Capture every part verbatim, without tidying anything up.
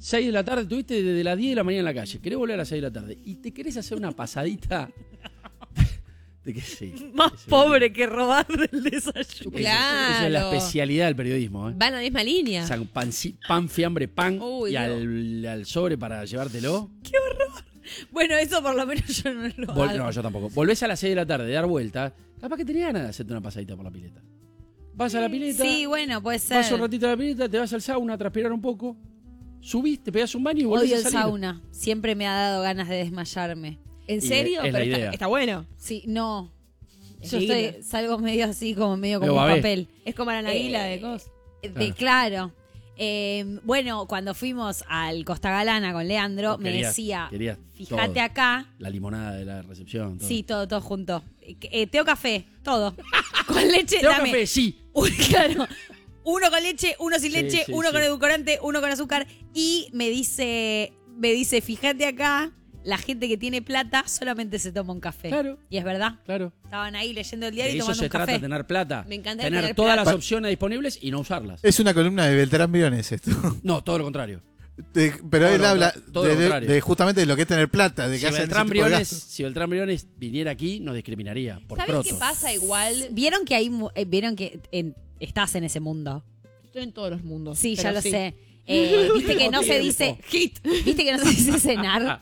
seis de la tarde, estuviste desde las diez de la mañana en la calle. Querés volver a las seis de la tarde. Y te querés hacer una pasadita... de que sí. Más que pobre que robar el desayuno. Claro. Eso es la especialidad del periodismo. ¿eh? Va en la misma línea. O sea, un pan, pan, fiambre, pan Uy, y no. al, al sobre para llevártelo. ¡Qué horror! Bueno, eso por lo menos yo no lo Vol- hago. no, yo tampoco. Volvés a las seis de la tarde, dar vuelta. Capaz que tenías ganas de hacerte una pasadita por la pileta. Vas a la pileta, Sí, bueno, puede ser. vas un ratito a la pileta, te vas al sauna a transpirar un poco, subís, te pegás un baño y volvés Odio a el salir. sauna. Siempre me ha dado ganas de desmayarme. ¿En Y serio? es la Pero idea. está, está bueno. Sí, no. Es Yo lindo. estoy, salgo medio así, como medio como Medio un babé. papel. Es como la naguila de cos. De, claro. Eh, bueno, cuando fuimos al Costa Galana con Leandro, me Querías- decía, querías fíjate todo. acá. La limonada de la recepción. Todo. Sí, todo, todo junto. Eh, té o café, todo. Con leche, ¿Tengo dame. café? Sí. Uy, claro. Uno con leche, uno sin Sí, leche, sí, uno sí. con edulcorante, uno con azúcar. Y me dice, me dice, fíjate acá, la gente que tiene plata solamente se toma un café. Claro. Y es verdad. Claro. Estaban ahí leyendo el De diario y eso tomando se un trata, café. tener plata. Me encanta tener tener todas plata. las opciones disponibles y no usarlas. Es una columna de Beltrán Briones esto. No, todo lo contrario. De- pero Todo él lo habla contra- todo de, lo de- contrario. de justamente de lo que es tener plata, de Si que hacen Beltrán, ese tipo de Briones, gastos. si Beltrán Briones viniera aquí, nos discriminaría por ¿Sabes crotos. qué pasa igual? ¿Vieron que hay, mu- eh, vieron que en- estás en ese mundo? Estoy en todos los mundos. Sí, ya pero lo sí. sé. Eh, Viste que no se Tiempo. dice, Hit. viste que no se dice cenar.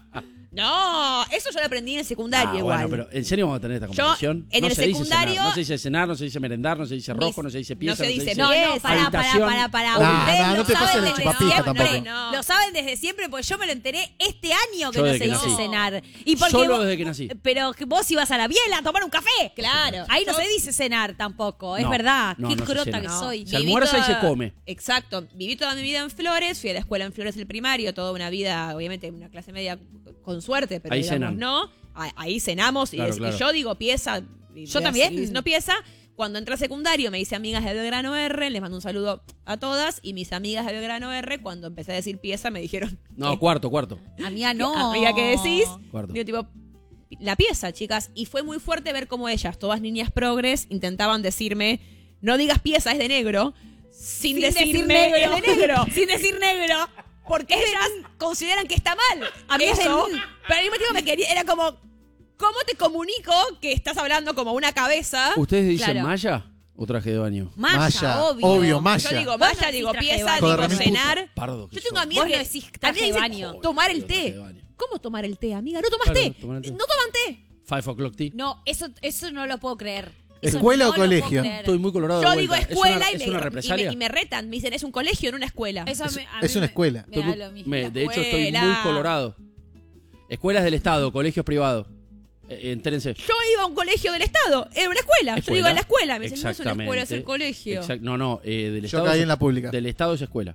No, eso yo lo aprendí en el secundario Ah, igual. bueno, pero ¿en serio vamos a tener esta Yo, conversación? en no el se dice secundario- cenar, no se dice cenar, no se dice merendar, no se dice rojo, Mis- no se dice no pieza, se no se dice dice... No, no, Pieza, pará, pará, habitación, pará, pará. Nah, Ustedes nah, lo no te pases saben de desde chupapija siempre. tampoco. No. Lo saben desde siempre, porque yo me lo enteré este año que Yo no desde se que dice nací. cenar. Y porque Solo vos- desde que nací. Pero que vos ibas a la biela a tomar un café. Claro. Ahí no Yo- se dice cenar tampoco, es No, verdad. no, Qué no se crota cena. que No. soy. Se Viví almuerza y toda- se come. Exacto. Viví toda mi vida en Flores, fui a la escuela en Flores el primario, toda una vida, obviamente, una clase media con suerte, pero Ahí digamos, cenan. no. Ah, Ahí cenamos y, Claro, es- y claro. yo digo pieza. y Yo de- también. y No pieza. Cuando entré a secundario me hice amigas de Belgrano R, les mando un saludo a todas. Y mis amigas de Belgrano R, cuando empecé a decir pieza, me dijeron. No, ¿qué? cuarto, cuarto. Amiga, no. Amiga, ¿qué decís? Cuarto. Digo, tipo, la pieza, chicas. Y fue muy fuerte ver cómo ellas, todas niñas progres, intentaban decirme, no digas pieza, es de negro, sin, Sin decirme, decir negro. es de negro. Sin decir negro. Porque ellas consideran que está mal. A mí es Eso, del- pero al mismo tiempo me quería, era como, ¿cómo te comunico que estás hablando como una cabeza? ¿Ustedes dicen Claro. malla o traje de baño? Maya, Maya, obvio. obvio, Maya. Yo digo Vos no malla, decís digo traje de pieza, baño. digo Joder, remil cenar. Pardo que Yo tengo sos. amigas Vos que no decís a mí traje me de dicen, baño. tomar el Yo traje té. de baño. ¿Cómo tomar el té, amiga? ¿No tomas Claro, té? tomar el té. No toman té. Five o'clock tea. No, eso, eso no lo puedo creer. Eso ¿Escuela no o lo puedo colegio? creer. Estoy muy colorado. Yo de digo vuelta. escuela ¿Es una, y, ¿Es me, una y, me, represalia? y me retan. Me dicen, es un colegio, no una escuela. Eso Es- me- a mí es una me- escuela. me da lo mismo. Me- de hecho, estoy muy escuela. colorado. Escuelas del Estado, colegios privados. Eh, entérense. Yo iba a un colegio del Estado, era una escuela. Yo ¿Escuela? digo en la escuela. Me dicen, no es una Exactamente. escuela, es el colegio. Exact- no, no, eh, del Yo Estado. caí es- en la pública. Del Estado es escuela.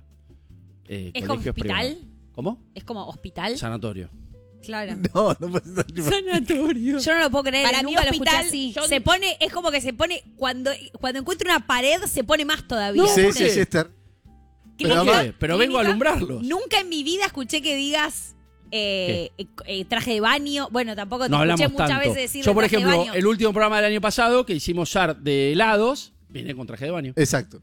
Eh, ¿Es colegio hospital? privado. ¿Cómo? Es como hospital. Sanatorio. Claro. No, no puede ser tipo- Sanatorio. Yo no lo puedo creer, Para nunca mí lo escuché hospital, así. yo- Se pone, es como que se pone, cuando, cuando encuentra una pared, se pone más todavía. Sí, ¿por sí, qué? sí, Esther. ¿Pero Pero qué? además- Pero vengo a clínica, alumbrarlos. Nunca en mi vida escuché que digas eh, eh, eh, traje de baño. Bueno, tampoco te No escuché hablamos muchas tanto. veces decir Yo, por traje de ejemplo, baño. el último programa del año pasado que hicimos S A R de helados, vine con traje de baño. Exacto.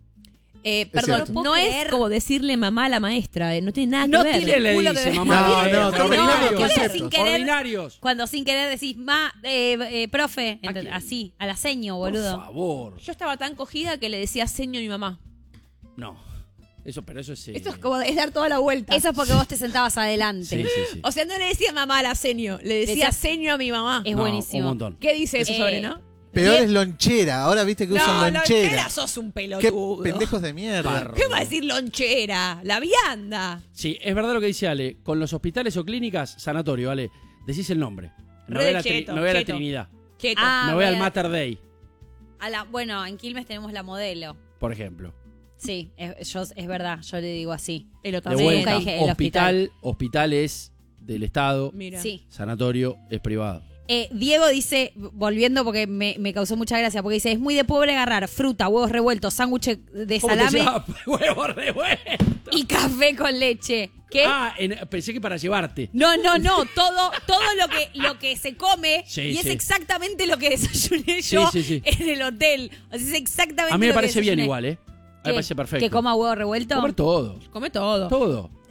Eh, Es perdón, cierto. no ¿Puedo es creer? como decirle mamá a la maestra. eh, No tiene nada que No ver. tiene ¿Quién le culo dice que ver. mamá? No, Eh, no, está ordinarios. arruinando ¿qué conceptos. sin querer? Ordinarios. Cuando sin querer decís, ma, eh, eh, profe, ¿A ent- quién? así, a la seño, Por boludo. favor. Yo estaba tan cogida que le decía seño a mi mamá. No. Eso, pero eso es. eh, Esto es como es dar toda la vuelta. Eso es porque vos te sentabas adelante. Sí, sí, sí. O sea, no le decía mamá a la seño, le decía Decías- seño a mi mamá. Es No, buenísimo. Un montón. ¿Qué dice eso Eh, sobre, no? Peor Bien. es lonchera. Ahora viste que usan No, lonchera. lonchera sos un Qué pelotudo. pendejos de mierda. Parro. ¿Qué va a decir lonchera? La vianda. Sí, es verdad lo que dice Ale. Con los hospitales o clínicas, sanatorio, Ale. Decís el nombre. No Re ve la, cheto, tri- no ve la cheto. Trinidad. Cheto. Ah, no ve al voy a- Mater Dei, a la- bueno, en Quilmes tenemos la modelo. por ejemplo. Sí, es, yo, es verdad, yo le digo así. el De otro Sí, vuelta, nunca dije el hospital, hospital es del Estado, Mira. Sí. sanatorio es privado. Eh, Diego dice, volviendo porque me, me causó mucha gracia, porque dice, es muy de pobre agarrar fruta, huevos revueltos, sándwiches de ¿Cómo te salame llama? Huevo revuelto. y café con leche. ¿Qué? Ah, en- pensé que para llevarte. No, no, no, todo, todo lo que, lo que se come Sí, y es sí. exactamente lo que desayuné Sí, yo sí, sí. en el hotel. O sea, es exactamente A mí me lo que parece bien desayuné. igual, ¿eh? A mí ¿Qué? me parece perfecto. ¿Que coma huevo revuelto? Comer todo. Come todo. Todo.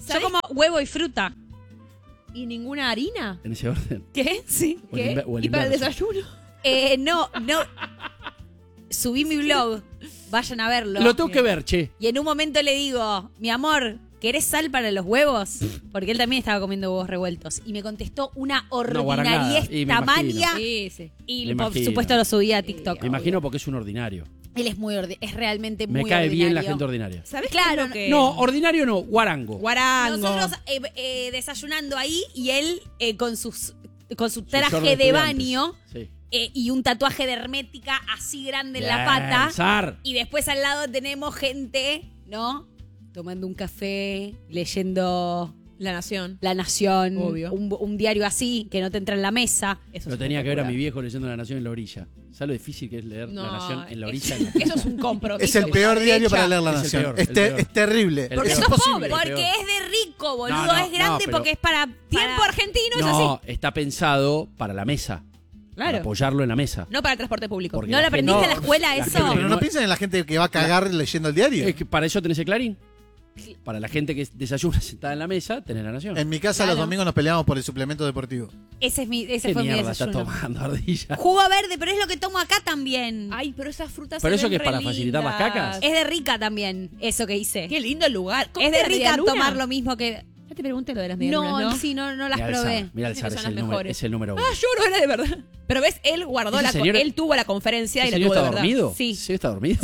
Yo como huevo y fruta. ¿Y ninguna harina? En ese orden. ¿Qué? Sí. O el ¿Qué? inver- o el ¿Y para el inverso. desayuno? Eh, no, no. Subí mi blog. Vayan a verlo. Lo tengo que ver, che. Y en un momento le digo, mi amor, ¿querés sal para los huevos? Porque él también estaba comiendo huevos revueltos. Y me contestó una guarangada, ordinariez y me tamaña. imagino. Sí, sí. Y Me por imagino. supuesto lo subí a TikTok. Me imagino porque es un ordinario. Él es muy ordi- es realmente Me muy cae ordinario. bien la gente ordinaria. ¿Sabes Claro, qué es lo que...? No, ordinario no, guarango. Guarango. Nosotros eh, eh, desayunando ahí y él eh, con sus con su Su traje short de, estudiantes. baño Sí. eh, y un tatuaje de hermética así grande en la Bien, pata. Sar. Y después al lado tenemos gente, ¿no? Tomando un café, leyendo La Nación. La Nación, Obvio. Un, un diario así que no te entra en la mesa. Eso Lo es tenía que ver a mi espectacular. viejo leyendo La Nación en la orilla. ¿Sabes lo difícil que es leer No, La Nación en la es- orilla? Eso es un compromiso. Es el con peor la diario derecha. para leer La Es el Nación. peor, es, el te- peor. es terrible. El Porque peor. es Sos imposible. pobre. Porque peor. es de rico, boludo. No, no, es grande no, pero- porque es para... Tiempo para- argentino es No, así. está pensado para la mesa. Para Claro. apoyarlo en la mesa. No para el transporte público. Porque ¿No la lo gente- aprendiste en la escuela la eso? gente que Pero no- no piensan en la gente que va a cagar leyendo el diario. Es que para eso tenés el Clarín. Para la gente que desayuna sentada en la mesa, tenés La Nación. En mi casa Claro. los domingos nos peleamos por el suplemento deportivo. Ese, es mi, ese ¿Qué fue mi mierda está desayuno. tomando, Ardilla? Jugo verde, pero es lo que tomo acá también. Ay, pero esas frutas ¿Pero se eso ven que es para re facilitar las lindas. cacas? Es de rica también, eso que hice. Qué lindo el lugar. Es de rica luna? tomar lo mismo que... Ya te pregunté lo de las No, medialunas, ¿no? sí, no, no las Mirá el probé. Sar, mirá el Dicen Sar, que es son el, las número, mejores. es el número uno. Ah, yo no era de verdad. Pero ves, él guardó ¿Ese la... señor- Él tuvo la conferencia y ¿Ese la señor tuvo de está verdad. dormido? Sí. ¿Sí está dormido?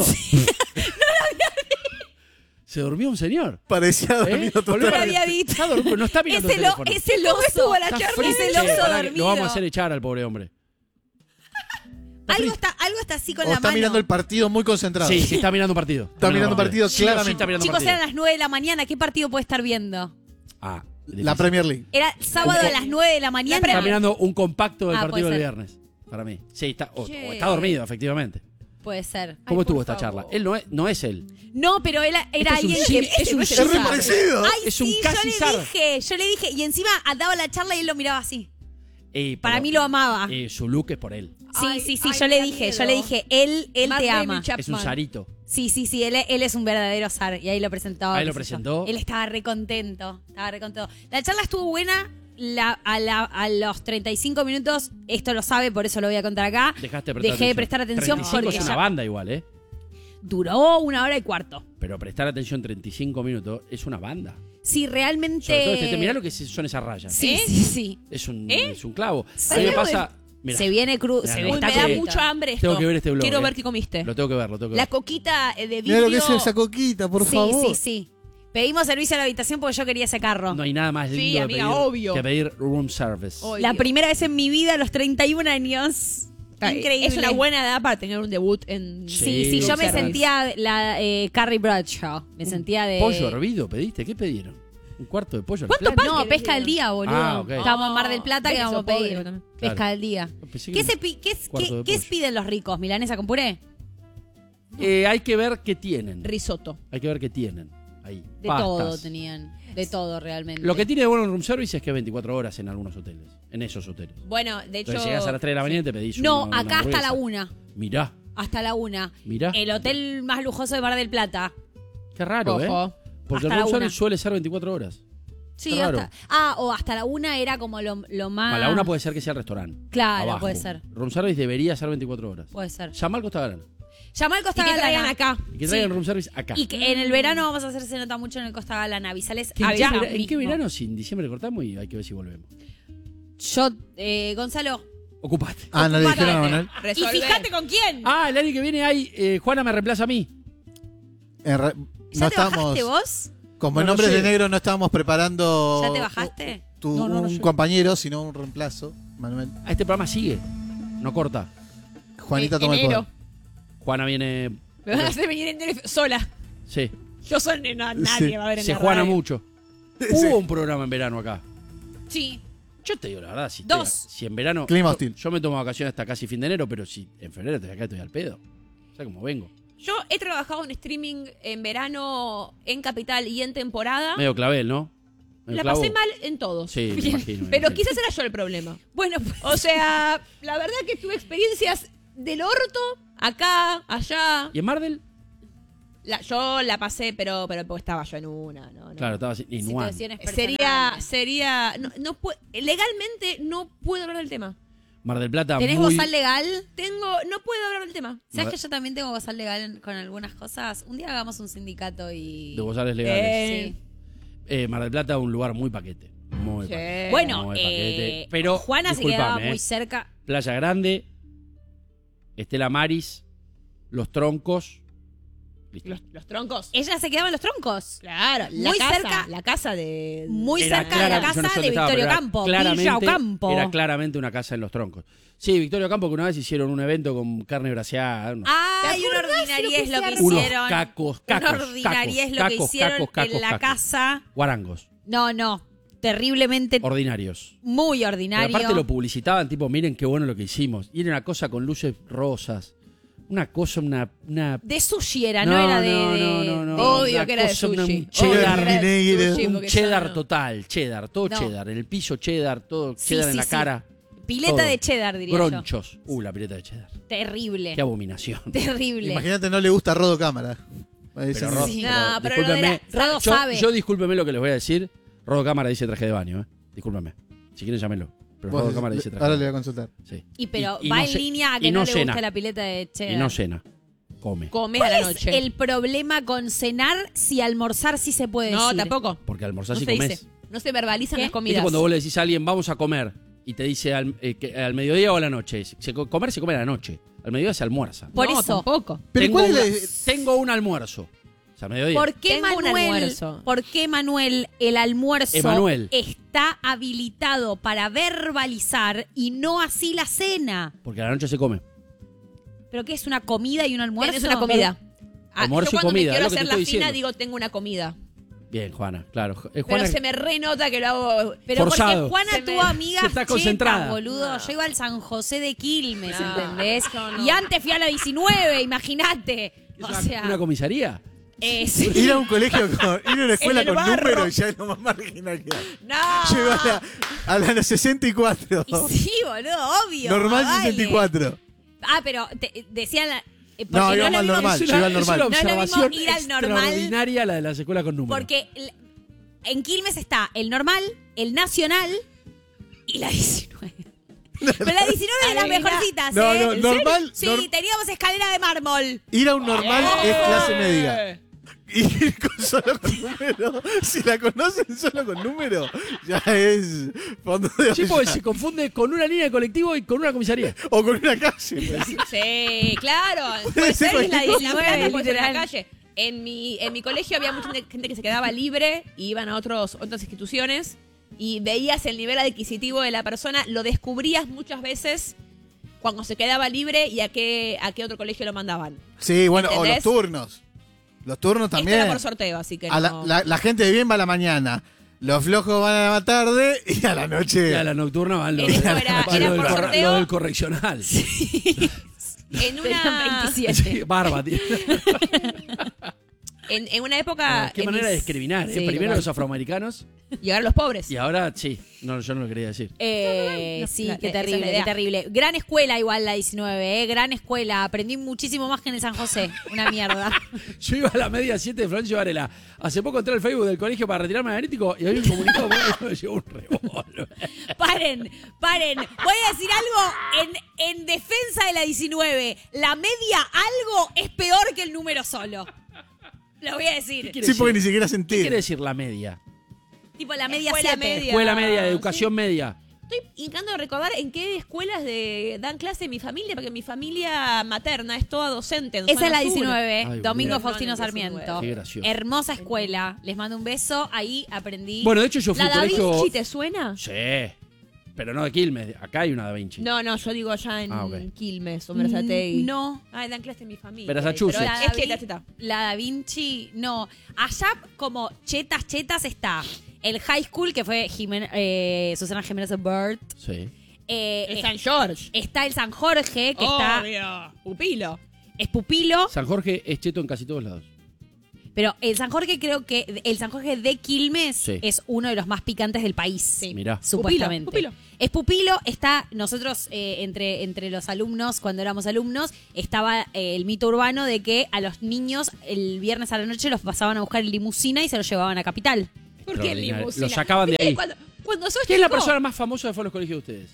Se durmió un señor. Parecía ¿Eh? dormido Boludo, totalmente. lo había visto. Está dormido, no está mirando Es el el, o- teléfono. es el ¿Cómo estuvo oso. la Está charla? frío. Es el Che, oso pará que dormido. lo vamos a hacer echar al pobre hombre. Algo está, algo está así con O la está mano. mirando el partido muy concentrado. Sí, sí, está mirando un partido. Está mirando un partido Sí o sí claramente. está mirando un Chicos, partido. eran las nueve de la mañana. ¿Qué partido puede estar viendo? Ah, La difícil. Premier League. Era sábado a las nueve de la mañana. Está mirando un compacto del Ah, partido puede del ser. viernes. Para mí. Sí, está, o, Che. o está dormido, efectivamente. Puede ser. ¿Cómo Ay, estuvo por esta favor. charla? Él no es, no es él. No, pero él, era Esto es un alguien sim- que... es un ese Es re sim- parecido. Ay, Es un sí, casi yo Sar. le dije, yo le dije. Y encima daba la charla y él lo miraba así. Eh, Para pero, mí lo amaba. eh, su look es por él. Sí, Ay, sí, sí, ay, yo me le da dije, yo miedo. le dije, él, él Matt te Damon ama. Chapman. Es un sarito. Sí, sí, sí, él, él es un verdadero zar. Y ahí lo presentó. Ahí lo qué sé yo. presentó. Él estaba re contento, estaba re contento. La charla estuvo buena. La, a, la- a los treinta y cinco minutos, esto lo sabe, por eso lo voy a contar acá. Dejaste de prestar Dejé atención. de prestar atención treinta y cinco porque es una ya banda igual, ¿eh? duró una hora y cuarto. Pero prestar atención treinta y cinco minutos es una banda. Sí, realmente... Sobre todo este, mirá lo que son esas rayas. Sí, ¿Eh? sí, sí. Es un, ¿Eh? es un clavo. Sí. A mí me Algo pasa... Mirá, Se viene cruz. Mirá, Se no. ve Uy, está me da crudito. mucho hambre esto. Tengo que ver este blog, Quiero eh. ver qué comiste. lo tengo que ver, lo tengo que La ver. coquita eh, de vidrio. Mira lo que es esa coquita, por Sí, favor. sí, sí. Pedimos servicio a la habitación porque yo quería ese carro. No hay nada más Sí, lindo amiga, que, pedir, obvio. que pedir room service. Obvio. La primera vez en mi vida a los treinta y un años. Ay, Increíble. Es una buena edad para tener un debut en... Sí, Sí, sí, yo me service. sentía la eh, Carrie Bradshaw. Me sentía de... Pollo hervido, ¿pediste? ¿Qué pidieron? ¿Un cuarto de pollo al ¿Cuánto plan? pan? No, que pesca le del día, boludo. Ah, ok. Estábamos en Mar del Plata, Ves que que vamos a sos pobre, pedir. vos también. Pesca Claro. del día. Pensé ¿Qué, que- se pi- qué, es- cuarto qué- de qué pollo. piden los ricos? ¿Milanesa con puré? Eh, hay que ver qué tienen. Risotto. Hay que ver qué tienen. Ahí. De Pastas. todo tenían. De todo realmente. Lo que tiene de bueno el room service es que es veinticuatro horas en algunos hoteles. En esos hoteles. Bueno, de hecho... Entonces llegás a las tres de la mañana y te pedís No, una, una acá hasta la hamburguesa. una. Mirá, Hasta la una. mirá. El hotel más lujoso de Mar del Plata. Qué raro, ¿eh? Ojo. Porque Hasta el la room una. service suele ser veinticuatro horas. Sí, Qué raro. hasta. Ah, o hasta la una era como lo, lo más. A la una puede ser que sea el restaurante. Claro, Abajo. puede ser. Room service debería ser veinticuatro horas. Puede ser. Llama al Costa Garana. Llamá al Y Costa que traigan Galana. acá. Y que Sí. traigan room service acá. Y que en el verano vamos a hacer Se Nota Mucho en el Costa Galana. Avisales ¿Qué- a ¿En, ya qué, vera- en qué mismo. verano? Si en diciembre cortamos y hay que ver si volvemos. Yo, eh, Gonzalo. Ocupate. Ah, no le Ocupate. dijeron a Manuel. Y Resolvé. fíjate con quién. Ah, el año que viene hay. eh, Juana me reemplaza a mí. En re- ¿Ya no te estábamos, bajaste vos? como en No, no Hombres sé. de Negro no estábamos preparando ¿Ya te bajaste? tu- No, no, no un sé. compañero, sino un reemplazo, Manuel. Ah, este programa sigue. No corta. Juanita Eh, toma el enero. poder. Juana viene. Me van a hacer venir en teléfono sola. Sí. Yo soy... No, nadie Sí. va a ver en Se la juana radio. mucho. Hubo un programa en verano acá. Sí. Yo te digo la verdad, si, Dos. te- si en verano. Clima yo, hostil. yo me tomo vacaciones hasta casi fin de enero, pero si en febrero te acá estoy al pedo. O sea, como vengo. Yo he trabajado en streaming en verano, en Capital y en temporada. Medio clavel, ¿no? Medio La clavo. pasé mal en todos. Sí, me imagino. me Pero imagino. quizás era yo el problema. Bueno, pues, O sea, la verdad que tuve experiencias del orto, acá, allá. ¿Y en Mardel? La, yo la pasé, pero, pero porque estaba yo en una. No, no. Claro, estaba así. Inuan. Situaciones Sería, personales. sería, no, no pue- legalmente no puedo hablar del tema. Mar del Plata, ¿Tenés muy... bozal legal? Tengo, no puedo hablar del tema. ¿Sabes que yo también tengo bozal legal en- con algunas cosas? Un día hagamos un sindicato y... de bozales legales. Eh, Sí. Eh, Mar del Plata, un lugar muy paquete. Muy Sí. paquete. Bueno, muy eh, paquete. Pero, Juana se disculpame, quedaba eh, muy cerca. Playa Grande, Estela Maris, Los Troncos. Listo. Los, los troncos. Ella se quedaba en los troncos. Claro, la Muy casa, cerca. La casa de... Muy Era cerca de la clara- yo no casa sé de dónde estaba, Victorio pero era Campo. claramente- Villa Ocampo. Era claramente una casa en Los Troncos. Sí, Victorio Campo, que una vez hicieron un evento con carne braseada. unos- Ay, ¿Te una acordás ordinaria lo es que lo se que armó? unos hicieron. cacos, Una cacos, ordinaria es lo cacos, que cacos, hicieron cacos, cacos, en la cacos. casa. Guarangos, No, no. Terriblemente ordinarios. muy Pero ordinario. aparte lo publicitaban, tipo, miren qué bueno lo que hicimos. Y era una cosa con luces rosas. Una cosa, una... una... De sushi era, no, era de... no, de- no, no, no. Obvio Una que era de cosa, una- sushi. un cheddar, Obvio que era de negro. sushi, un porque cheddar yo no- total, cheddar, todo No. cheddar. En el piso cheddar, todo Sí, cheddar en sí, la sí. cara. Pileta todo. de cheddar, diría yo. Gronchos. Uh, la pileta de cheddar. Terrible. Qué abominación. Terrible. Imagínate, no le gusta Rodo Cámara. Ahí Pero se- Rodo, Sí. No, pero discúlpenme, lo de la- Rodo yo, sabe. yo discúlpeme lo que les voy a decir. Rodo Cámara dice traje de baño, ¿eh? Discúlpeme. Si quieren, llámenlo. Pero Vos Rodo decís- Cámara dice traje ahora de le voy a baño. consultar. Sí. Y pero Y- y va no en ce- línea a y que no no, le cena. gusta la pileta de cheddar. Y no cena. Come. Comes a ¿Cuál la es noche. el problema con cenar si almorzar sí se puede No, decir? tampoco. Porque almorzás No y se comés. dice. No se verbalizan ¿Qué? las ¿Viste comidas. cuando vos le decís a alguien, vamos a comer? Y te dice al, eh, que al mediodía o a la noche. Se, co- comer se come a la noche. Al mediodía se almuerza. Por No, eso. tampoco. Pero tengo, ¿cuál una- es tengo un almuerzo. O sea, al mediodía. ¿Por qué, Tengo un Manuel, almuerzo. ¿Por qué, Manuel, el almuerzo Emanuel. está habilitado para verbalizar y no así la cena? Porque a la noche se come. ¿Pero qué es una comida y un almuerzo? Tenés una comida. Ah, Almuerzo y yo cuando comida, me es quiero lo que te hacer la estoy fina diciendo. digo tengo una comida. Bien, Juana, claro. Eh, Pero Juana, se me renota que lo hago. Pero Forzado. porque Juana Se me- tuvo amigas se está chetas, concentrada. boludo. No. Yo iba al San José de Quilmes, No, ¿entendés? yo no. Y antes fui a la diecinueve, imagínate. ¿es O una, sea, una comisaría? eh, sí. Ir a un colegio con. Ir a una escuela En el con barro. números ya es lo más marginal que hay. No. Yo iba a la, a la sesenta y cuatro. Y sí, boludo, obvio. Normal vale. sesenta y cuatro. Ah, pero te, decían... la- eh, porque No, es íbamos lo al mismo- normal. Es yo iba al una, es normal. una No es lo mismo observación ir al normal. extraordinaria la de las escuelas con números. Porque l- en Quilmes está el normal, el nacional y la diecinueve. Pero la diecinueve es de las Adivina. mejorcitas, No, ¿eh? no, ¿En normal- serio? Sí, norm- teníamos escalera de mármol. Ir a un normal es clase media. Ir con solo con número. Si la conocen solo con número, ya es fondo de Sí, olla. porque se confunde con una línea de colectivo y con una comisaría. O con una calle. pues. Sí, claro. Puede Puede ser ser que la cualquier de la cosa. plata puede ser en la Literal. calle. En mi, en mi colegio había mucha gente que se quedaba libre y iban a otros, otras instituciones y veías el nivel adquisitivo de la persona, lo descubrías muchas veces cuando se quedaba libre y a qué, a qué otro colegio lo mandaban. Sí, bueno, o los ¿Entendés? turnos. Los turnos Esto también. era por sorteo, así que A la, no. la- la gente de bien va a la mañana. Los flojos van a la tarde y a la noche. Y a la nocturna van los, En esto era- van era los del, por cor- sorteo. los del correccional. En Tenían una, veintisiete. Sí, barba, tío. en, en una época... Qué en manera de mis- discriminar, ¿eh? Sí, Primero total. los afroamericanos Llegar a los pobres. y ahora sí. No, yo no lo quería decir. Eh, No, sí, la- qué esa es la terrible, idea. qué terrible. Gran escuela igual la diecinueve, ¿eh? Gran escuela. Aprendí muchísimo más que en el San José. Una mierda. Yo iba a la media siete de Florencio Varela. Hace poco entré al Facebook del colegio para retirarme analítico y había un comunicado que me llevó un revólver. Paren, paren. Voy a decir algo en, en defensa de la diecinueve. La media algo es peor que el número solo. Lo voy a ¿Qué decir. quiere Sí, porque ni decir? siquiera ¿Qué sentir. quiere decir la media? Tipo la media Escuela siete. media. Escuela media, sí. educación media. Estoy intentando de recordar en qué escuelas de, dan clase en mi familia, porque mi familia materna es toda docente. en Esa es zona la sur. diecinueve, Ay, Domingo boludo. Faustino No, no, Sarmiento. Qué gracioso. Hermosa escuela. Les mando un beso. Ahí aprendí. Bueno, de hecho yo fui ¿La a un Da colegio... Vinci te suena? Sí, pero no de Quilmes. Acá hay una Da Vinci. No, no, yo digo allá en Ah, ok. Quilmes o Berazategui. Mm, no. Ay, dan clase en mi familia. Massachusetts. Pero La es Da cheta, Vin- cheta. La Da Vinci, no. Allá como chetas, chetas está el high school que fue Jimen- eh, Susana Jiménez Burt. Sí. Eh, El eh, San George. está el San Jorge, que está Obvio. Pupilo. es pupilo. San Jorge es cheto en casi todos lados. Pero el San Jorge creo que el San Jorge de Quilmes Sí. es uno de los más picantes del país. Sí. Mirá. Supuestamente. Pupilo, pupilo. Es pupilo, está, nosotros eh, entre, entre los alumnos, cuando éramos alumnos, estaba eh, el mito urbano de que a los niños el viernes a la noche los pasaban a buscar en limusina y se los llevaban a Capital. ¿Por qué Extraordinario. limusina? Lo sacaban de ¿Viste? ahí. Cuando, cuando sos ¿Quién es la chico- persona más famosa que fue a los colegios de ustedes?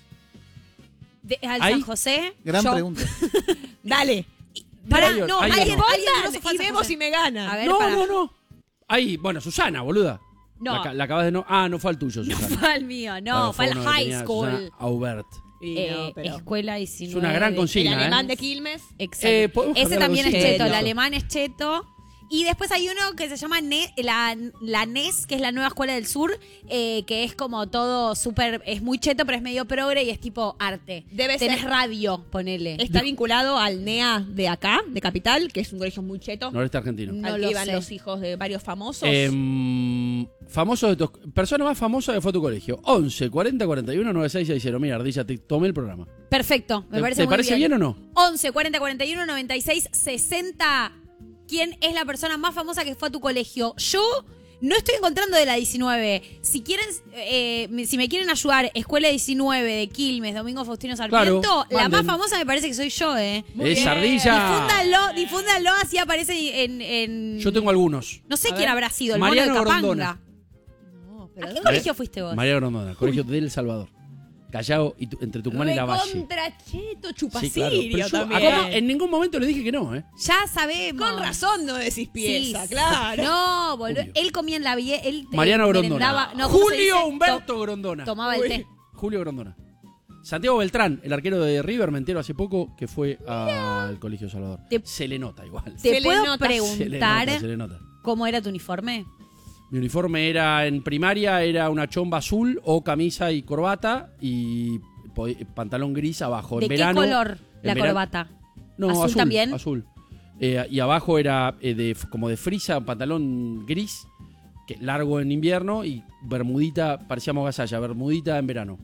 De, al ¿Ahí? San José. Gran yo- pregunta. Dale. Pará, Hay- no, hay alguien, uno. alguien grosso Respondan fue al y San vemos José. si me gana. A ver, No, pará. no, no. Ahí, bueno, Susana, boluda. No. La, ca- la acabas de no. Ah, no fue al tuyo, No Susana. fue al mío, no, Claro, fue al uno que high tenía school. Susana Aubert. Y Eh, no, pero- escuela diecinueve. Es una gran El consigna, alemán ¿eh? de Quilmes. Exacto. Eh, ¿podemos Ese cambiar la también es consigna? cheto, el Cheto. alemán es cheto. Y después hay uno que se llama Ne- la, la N E S, que es la Nueva Escuela del Sur, eh, que es como todo súper, es muy cheto, pero es medio progre y es tipo arte. Debe Tenés ser- radio, ponele. Está vinculado al N E A de acá, de Capital, que es un colegio muy cheto. Noreste argentino. No al lo que iban sé. los hijos de varios famosos. Em, famoso de tu, persona más famosa que fue a tu colegio. once cuarenta cuarenta y uno noventa y seis sesenta. Mira, Ardilla, te tomé el programa. Perfecto, me ¿Te, parece te muy parece bien. o no? once cuarenta cuarenta y uno noventa y seis sesenta. ¿Quién es la persona más famosa que fue a tu colegio? Yo no estoy encontrando de la diecinueve. Si quieren, eh, me- si me quieren ayudar, Escuela diecinueve de Quilmes, Domingo Faustino Sarmiento, Claro, la más manden. famosa me parece que soy yo, ¿eh? Es bien. Ardilla. Difúndanlo, difúndanlo, así aparece en, en- Yo tengo algunos. No sé A quién ver. habrá sido, el Mariano mono de Capanga. Grondona. No, ¿A pero qué ¿dónde? colegio fuiste vos? María Grondona, colegio del Salvador. Callao y tu- entre Tucumán y La Valle. Recontra cheto, Sí, chupacirio claro. Pero yo también. acá en ningún momento le dije que no, ¿eh? Ya sabemos. Con razón no decís pieza, Sí, claro. No, boludo. Obvio. Él comía en la vie, él eh, Mariano merendaba- Grondona. no, ¿cómo se Julio dice? Humberto To- Grondona. Tomaba el Uy. té. Julio Grondona. Santiago Beltrán, el arquero de River, me entero hace poco que fue al Colegio Salvador. Te- Se le nota igual. ¿Te Se le puedo nota. Se le preguntar nota, se le nota. cómo era tu uniforme? Mi uniforme era en primaria, era una chomba azul o camisa y corbata y po- pantalón gris abajo. ¿De en qué verano, color en la verano- corbata? No, ¿Azul azul, también? Azul. Eh, y abajo era eh, de, como de frisa, un pantalón gris, que, largo en invierno y bermudita, parecíamos gasalla, bermudita en verano.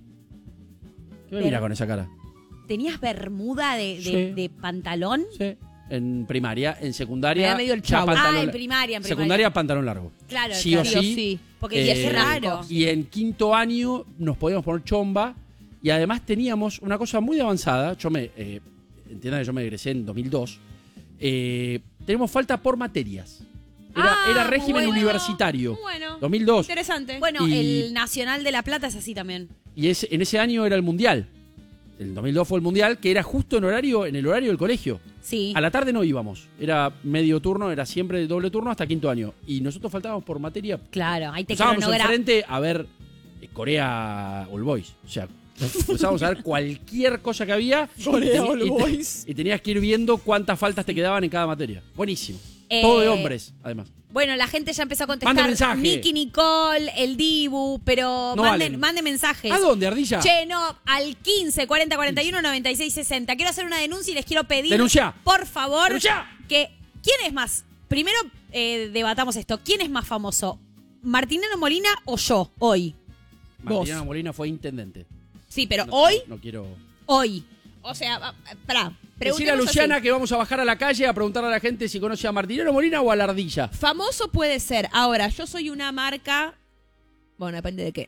¿Qué me Ver- mira con esa cara? ¿Tenías bermuda de, de- Sí. de pantalón? Sí. En primaria, en Me secundaria. da medio el ya chavo. pantalón Ah, en la- primaria, en primaria. Secundaria, pantalón largo. Claro, Sí claro. o sí. sí. Porque Eh, es raro. Y en quinto año nos podíamos poner chomba y además teníamos una cosa muy avanzada. Yo me, eh, entiendan que yo me egresé en dos mil dos. Eh, tenemos falta por materias. Era, Ah, era muy régimen bueno, universitario. muy bueno. dos mil dos. Interesante. Bueno, Y- el Nacional de La Plata es así también. Y ese, en ese año era el mundial. El dos mil dos fue el mundial, que era justo en horario, en el horario del colegio. Sí. A la tarde no íbamos. Era medio turno, era siempre doble turno hasta quinto año. Y nosotros faltábamos por materia. Claro, ahí te Pasábamos cronogra- enfrente a ver eh, Corea All Boys. O sea, empezábamos a ver cualquier cosa que había. Corea y, teni- All y te- Boys. y tenías que ir viendo cuántas faltas te quedaban en cada materia. Buenísimo. Eh, Todo de hombres, además. Bueno, la gente ya empezó a contestar. Mande mensaje. Nicky Nicole, el Dibu, pero No manden, valen. manden mensajes. ¿A dónde, Ardilla? Che, no, al quince cuarenta cuarenta y uno noventa y seis sesenta. Quiero hacer una denuncia y les quiero pedir, Denuncia. por favor, Denuncia. que ¿quién es más? Primero eh, debatamos esto. ¿Quién es más famoso? ¿Martineno Molina o yo hoy? Martiniano Molina fue intendente. Sí, pero No- hoy, No, no quiero. Hoy. o sea, va- pará. Decirle a preguntemos Luciana así. que vamos a bajar a la calle a preguntarle a la gente si conoce a Martinero Molina o a la Ardilla. Famoso puede ser. Ahora, yo soy una marca. Bueno, depende de qué.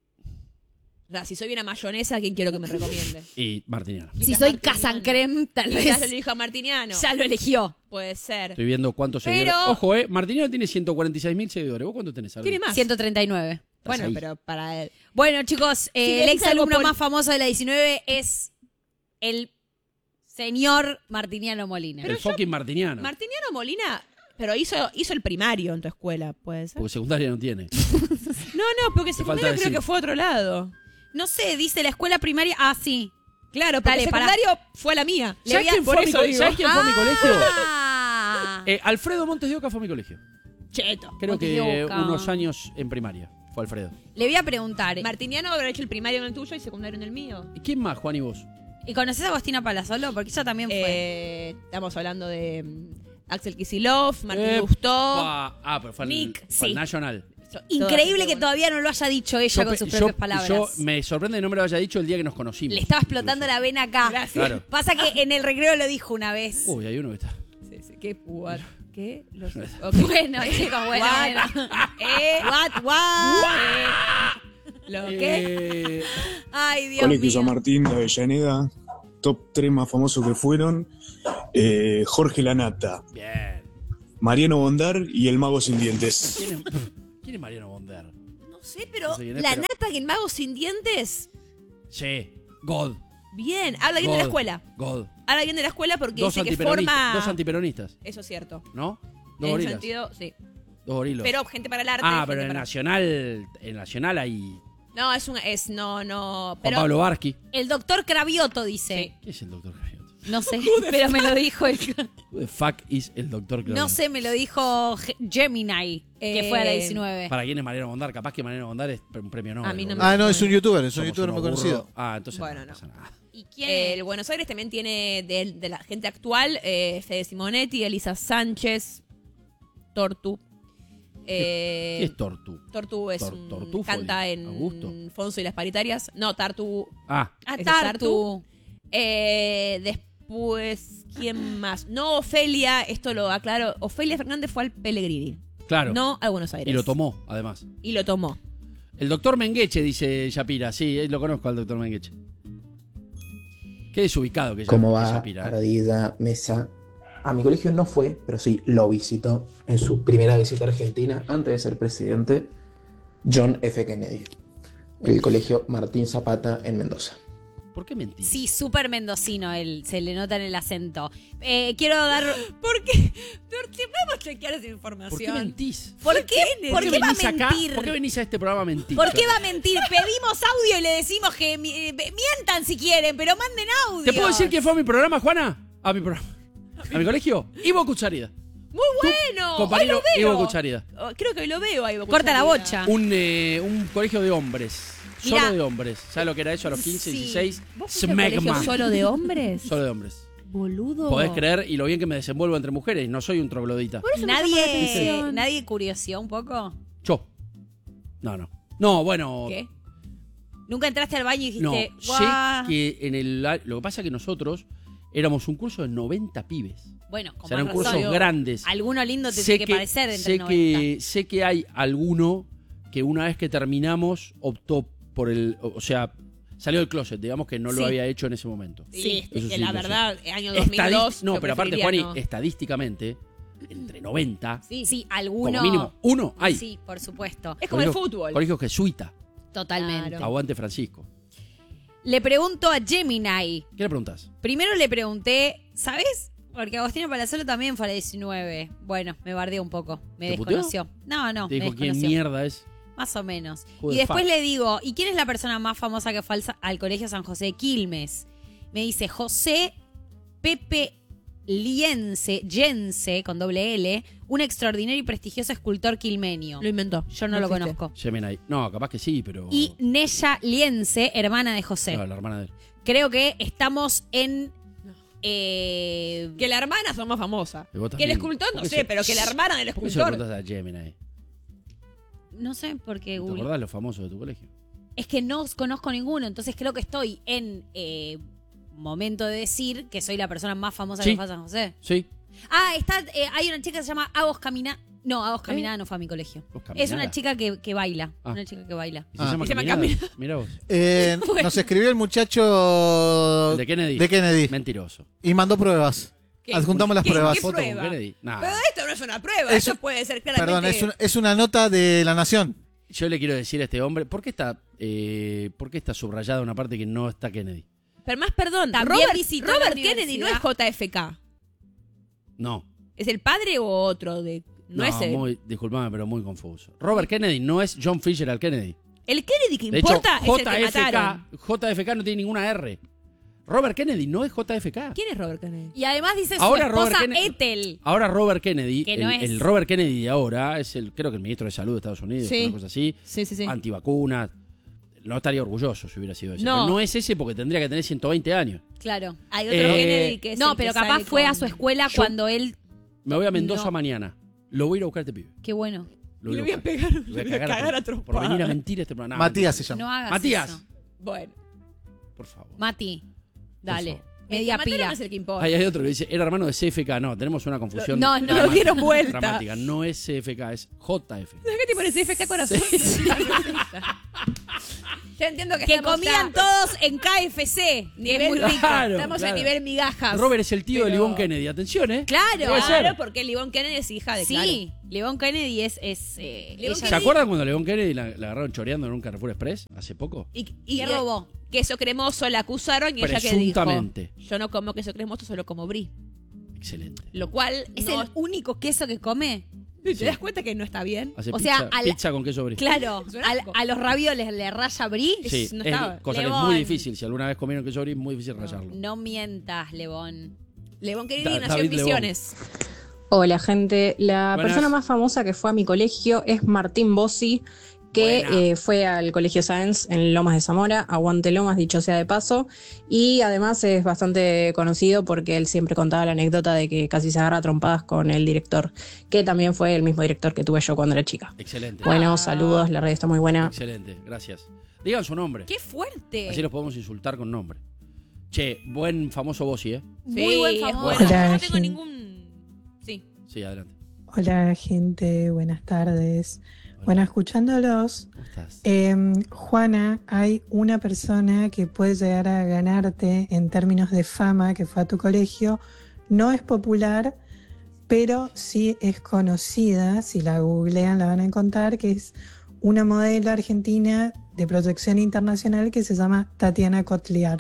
O sea, si soy una mayonesa, ¿quién quiero que me recomiende? Y Martiniano. Si Quizás soy Martiniano. Casancrem, tal Quizás vez el hijo Martiniano. ya lo eligió. Puede ser. Estoy viendo cuántos Pero- seguidores. Ojo, eh. Martiniano tiene ciento cuarenta y seis mil seguidores. ¿Vos cuánto tenés, Ardilla? Tiene más. ciento treinta y nueve. Bueno, ahí. pero para él. Bueno, chicos, eh, Si el decís ex algo alumno pol- más famoso de la diecinueve es el señor Martiniano Molina. El fucking Martiniano. Martiniano Molina, pero hizo, hizo el primario en tu escuela, puede ser. Porque secundaria no tiene. No, no, porque Te falta secundario creo decir. que fue a otro lado. No sé, dice la escuela primaria. Ah, sí. Claro, porque Dale, pará. secundario fue la mía. Le ¿Sabes voy a- quién, por fue a mi eso co- digo. ¿Sabes quién fue a mi colegio? Ah. Eh, Alfredo Montes de Oca fue a mi colegio. Cheto. Creo Montes que de Oca. unos años en primaria. Fue Alfredo. Le voy a preguntar. Martiniano habrá hecho el primario en el tuyo y secundario en el mío. ¿Y quién más, Juan y vos? ¿Y conoces a Agostina Palazolo? Porque ella también fue. Eh, estamos hablando de mm, Axel Kicillof, Martín Eh, Lustó. pa- Ah, pero fue al, Nick, fue al sí. National. So- Increíble todas- que todavía no lo haya dicho ella Yo con pe- sus yo- propias palabras. Yo me sorprende que no me lo haya dicho el día que nos conocimos. Le estaba explotando la vena acá. Gracias. Claro. Pasa que en el recreo lo dijo una vez. Uy, hay uno que está. Sí, sí, qué puar. ¿Qué? Los, ok. Bueno, chicos, bueno, What? bueno. Eh, What, what? eh, ¿Lo qué? Eh, Ay, Dios Colegio mío. San Martín de Avellaneda, top tres más famosos que fueron, eh, Jorge Lanata, bien. Mariano Bondar y el Mago Sin Dientes. ¿Quién es, ¿quién es Mariano Bonder? No sé, pero No sé quién es, la pero- nata que el mago sin dientes. Sí, God. Bien, habla bien de la God, escuela. God. Habla bien de la escuela porque Dos dice que antiperonistas. forma. Dos antiperonistas, Eso es cierto. ¿no? Dos En el gorilas. sentido, sí. Dos gorilos. Pero gente para el arte. ah, gente pero en para- Nacional, en Nacional hay No, es un. Es, no, no. Juan Pero. Pablo Barsky. El doctor Cravioto dice. ¿Qué es el doctor Cravioto? No sé, pero me lo dijo el... Who the fuck is el doctor Cravioto? No sé, me lo dijo Ge- Gemini, que Eh, fue a la diecinueve. ¿Para quién es Mariano Bondar? Capaz que Mariano Bondar es un premio Nobel. A mí no boludo. me- Ah, no, es un youtuber, es un Somos youtuber muy unos conocido. burros. Ah, entonces Bueno, no, no. pasa nada. ¿Y quién El es? Buenos Aires también tiene de, de la gente actual: eh, Fede Simonetti, Elisa Sánchez, Tortu. Eh, ¿Qué es Tortu? Tortu es Tor- un. Tortúfoli, Canta en Augusto. Fonso y las Paritarias. No, Tartu. Ah, Ah, ¿Ese es Tartu. Eh, después, ¿quién más? No, Ofelia, esto lo aclaro. Ofelia Fernández fue al Pellegrini. claro. No a Buenos Aires. Y lo tomó, además. Y lo tomó. El doctor Mengueche, dice Shapira. Sí, eh, lo conozco al doctor Mengueche. Qué desubicado que ¿Cómo que va, Shapira. eh. Ardilla, Mesa? A mi colegio no fue, pero sí lo visitó en su primera visita a Argentina, antes de ser presidente, John F. Kennedy. El colegio Martín Zapata en Mendoza. ¿Por qué mentís? Sí, súper mendocino, él, se le nota en el acento. Eh, quiero dar... ¿Por qué? Podemos chequear esa ¿Por qué información. mentís? ¿Por qué? ¿Por qué va a venís acá? mentir? ¿Por qué venís a este programa a mentir? ¿Por qué va a mentir? Pedimos audio y le decimos que mi- eh, mientan si quieren, pero manden audio. ¿Te puedo decir quién fue a mi programa, Juana? A mi programa. ¿A mi colegio? Ivo Cucharida. Muy bueno. Hoy Compañero lo veo. Ivo Cucharida. Oh, creo que hoy lo veo. Ahí, Corta la bocha. Un, eh, un colegio de hombres. Mirá. Solo de hombres. ¿Sabes lo que era eso a los quince, Sí. dieciséis? ¿Vos fuiste al colegio Smegma. solo de hombres? Solo de hombres. Boludo. Podés creer, y lo bien que me desenvuelvo entre mujeres. No soy un troglodita. Por eso me llamó la ¿Nadie, atención. ¿Nadie curiosió un poco? Yo. No, no. No, bueno. ¿Qué? ¿Nunca entraste al baño y No, dijiste, sé guau? que en el. Lo que pasa es que nosotros éramos un curso de noventa pibes. Bueno, O con sea, eran más cursos razón. grandes. Alguno lindo te sé tiene que, parecer entre sé noventa. que sé que hay alguno que una vez que terminamos optó por el, o sea, salió del closet, digamos que no lo Sí. había hecho en ese momento. Sí, Eso que sí, la lo sé. verdad, año dos mil Estadis- dos. no, yo pero aparte, preferiría Juani, no. estadísticamente, entre noventa, Sí, sí, alguno. como mínimo, uno hay. Sí, por supuesto. Es como el Colegio- fútbol. Colegio jesuita. Totalmente. Claro. Aguante Francisco. Le pregunto a Gemini. ¿Qué le preguntas? Primero le pregunté, ¿sabes? Porque Agostina Palazuelo también fue a la diecinueve. Bueno, me bardeó un poco. Me ¿Te puteó? desconoció. No, no, Te me dijo quién desconoció. mierda es. Más o menos. Who Y the después fuck? le digo, ¿y quién es la persona más famosa que fue al, al Colegio San José de Quilmes? Me dice José Pepe Liense, Yense, con doble L, un extraordinario y prestigioso escultor quilmenio. Lo inventó. Yo no, lo existe. conozco. Gemini. No, capaz que sí, pero. Y Neya Liense, hermana de José. No, la hermana de él. Creo que estamos en... eh, Que la hermana son más famosa. Y vos Que el también. escultor, no ¿Por qué sé, se- pero que la hermana del ¿Por qué se lo escultor. preguntas a Gemini? no sé por qué ¿Te Google. acordás los famosos de tu colegio? Es que no conozco ninguno, entonces creo que estoy en eh, momento de decir que soy la persona más famosa Sí. que fue a San José. Sí. Ah, está, eh, hay una chica que se llama Agos Camina. No, Agos Caminada no fue a mi colegio. Agos Caminada. Es una chica que, que baila. Ah. Una chica que baila. ¿Y se Ah. llama Y se llama Caminada? Mirá vos. Eh, Nos escribió el muchacho ¿El de Kennedy? de Kennedy Mentiroso. y mandó pruebas. ¿Qué? Adjuntamos las ¿Qué- pruebas. qué Foto con prueba? Kennedy. Nah. Pero esto no es una prueba, Eso- eso puede ser claramente. Perdón, es, un- es una nota de La Nación. Yo le quiero decir a este hombre, ¿por qué está, eh, ¿por qué está subrayada una parte que no está Kennedy? Pero más perdón, También Robert, visitó la Robert Kennedy no es universidad. J F K. No. ¿Es el padre o otro? de No, es el. muy, disculpame, pero muy confuso. Robert Kennedy no es John Fitzgerald Kennedy. El Kennedy que De importa hecho, es el que mataron. J F K, J F K no tiene ninguna R. Robert Kennedy no es J F K. ¿Quién es Robert Kennedy? Y además dice su Ahora esposa Robert Kennedy- Ethel. Ahora Robert Kennedy, Que el, no es- el Robert Kennedy de ahora, es el, creo que el ministro de Salud de Estados Unidos, Sí. una cosa así, Sí, sí, sí. antivacunas. No estaría orgulloso si hubiera sido ese. No. Pero no es ese porque tendría que tener ciento veinte años. Claro. Hay otro Eh, Kennedy que es No, el pero que capaz sale fue con- a su escuela Yo- cuando él... Me voy a Mendoza No. mañana. Lo voy a ir a buscar a este pibe. Qué bueno. Lo Le a voy a buscar. pegar, Lo le voy a cagar a por, por trompadas. venir a mentir a este programa. No, Matías se mentira. llama. No hagas Matías. eso. Bueno, Por favor. Mati, Por dale. favor. media el matero pila. no es el que importa. Ahí hay otro que dice, era hermano de C F K. No, tenemos una confusión. No, no, lo dramática, dieron vuelta. dramática. No es C F K, es J F K. ¿Sabes qué tipo de C F K corazón? Ya entiendo que, Que estamos comían ya- todos en K F C. Nivel, Es muy rico. Claro, Estamos claro. a nivel migajas. Robert es el tío de Pero- Livon Kennedy. Atención, ¿eh? Claro. Puede ser. Claro, porque Livon Kennedy es hija de Sí, Livon Kennedy es... es eh, Livon ella- ¿Se Kennedy- acuerdan cuando Livon Kennedy la, la agarraron choreando en un Carrefour Express hace poco? Y, y ¿Qué robó? queso cremoso la acusaron y ella que Presuntamente. dijo, yo no como queso cremoso, solo como brie. Excelente. Lo cual ¿Es no- el único queso que come? ¿Te das cuenta que no está bien? Hace O pizza, sea, al- pizza con queso brie. Claro, Es un al- asco. a los ravioles le raya brie. Sí, es- no es estaba- cosa que es Lebón. muy difícil. Si alguna vez comieron queso brie, es muy difícil rallarlo. No mientas, Lebón. Livon Kennedy Da- nació David en Misiones. Hola gente, la Buenas. persona más famosa que fue a mi colegio es Martín Bossi, que Buena. eh, fue al Colegio Sáenz en Lomas de Zamora, aguante Lomas, dicho sea de paso, y además es bastante conocido porque él siempre contaba la anécdota de que casi se agarra a trompadas con el director, que también fue el mismo director que tuve yo cuando era chica. Excelente. Bueno, saludos, la radio está muy buena. Excelente, gracias. Digan su nombre. ¡Qué fuerte! Así los podemos insultar con nombre. Che, buen famoso Bossi, ¿eh? Muy Sí, buen es famoso. bueno. Hola, Yo no tengo gente. ningún... Sí. Sí, adelante. Hola gente, buenas tardes. Bueno, escuchándolos, ¿Cómo estás? eh, Juana, hay una persona que puede llegar a ganarte en términos de fama que fue a tu colegio. No es popular, pero sí es conocida. Si la googlean la van a encontrar, que es una modelo argentina de proyección internacional que se llama Tatiana Cotliar.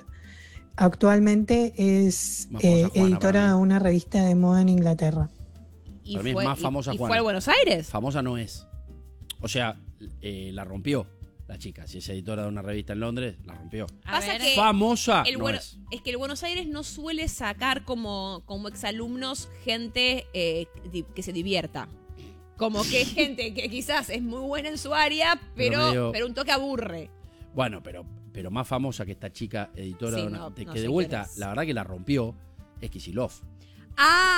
Actualmente es Más famosa eh, Juana para editora mí. de una revista de moda en Inglaterra. Y Para mí es fue, más y- famosa y, Juana. fue a Buenos Aires. Famosa no es. O sea, eh, la rompió la chica. Si es editora de una revista en Londres, la rompió. A Pasa ver. que Famosa el no bueno- es. es que el Buenos Aires no suele sacar como, como exalumnos gente eh, di- que se divierta. Como que gente que quizás es muy buena en su área, Pero pero, medio- pero un toque aburre. Bueno, pero, pero más famosa que esta chica editora Sí, de una. no, de- no que sé de vuelta, quién es. la verdad que la rompió es Kicillof. Y a ser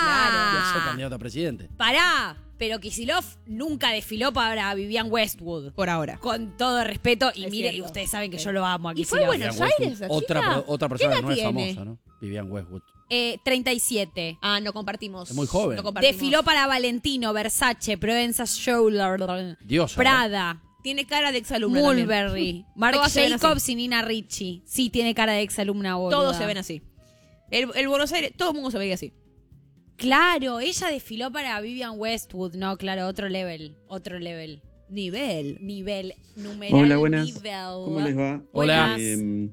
¡Ah! candidato a presidente. Pará, pero Kicillof nunca desfiló para Vivian Westwood. Por ahora. Con todo respeto, y Es mire, y cierto. ustedes saben que yo lo amo a ¿Y fue Kicillof. Buenos Vivian Aires, Westwood, la otra, chica? pro- otra ¿Qué persona que edad no es tiene? famosa, ¿no? Vivian Westwood. Eh, treinta y siete. Ah, no compartimos. Es muy joven. No compartimos. Desfiló para Valentino, Versace, Provenza Schouler, Diosa. ¿eh? Prada, Tiene cara de exalumna también. Mulberry, Marc Todas se ven así. Jacobs y Nina Ricci. Sí, tiene cara de exalumna boluda. Todos se ven así. El, el Buenos Aires, todo el mundo se veía así. Claro, ella desfiló para Vivian Westwood. No, claro, otro level. Otro level. Nivel. Nivel. Numeral Hola, buenas. nivel. ¿Cómo les va? Hola. Eh,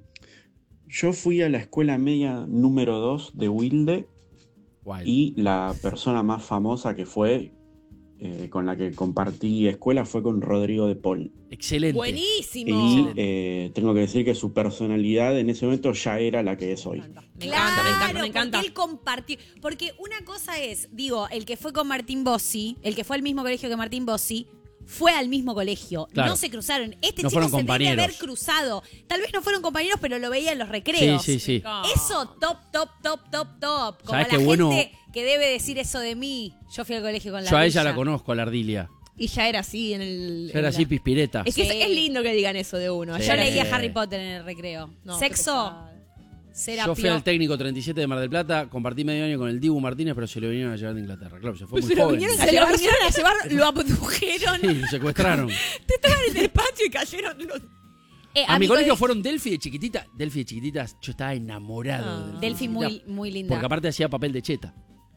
yo fui a la escuela media número dos de Wilde Wild. y la persona más famosa que fue, eh, con la que compartí escuela, fue con Rodrigo de Paul. Excelente. Buenísimo. Y eh, tengo que decir que su personalidad en ese momento ya era la que es hoy. Me encanta, Claro, me encanta, me encanta. porque él compartió. Porque una cosa es, digo, el que fue con Martín Bossi, el que fue al mismo colegio que Martín Bossi, fue al mismo colegio. Claro. No se cruzaron. Este No chico fueron se debe compañeros. haber cruzado. Tal vez no fueron compañeros, pero lo veía en los recreos. Sí, sí, sí. Eso, top, top, top, top, top. Como ¿Sabés la qué bueno? gente que debe decir eso de mí. Yo fui al colegio con la Yo a ella Villa. la conozco, a la Ardilia. Y ya era así en el. Yo era en así la- pispireta. Es que Sí. es, es lindo que digan eso de uno. Sí. Ya Yo era leía así. Harry Potter en el recreo. No, qué Sexo, pesado. serapio. Yo fui al técnico treinta y siete de Mar del Plata, compartí medio año con el Dibu Martínez, pero se lo vinieron a llevar de Inglaterra. Claro, se fue muy Se lo joven. vinieron Se a lo llevar, vinieron a llevar, lo abdujeron. Sí, lo secuestraron. Te estaban en el patio y cayeron unos. Eh, A, mi co- colegio fueron Delphi de chiquitita. Delphi de chiquititas, yo estaba enamorado. Ah. de Delphi. Delphi muy, muy linda. Porque aparte hacía papel de cheta.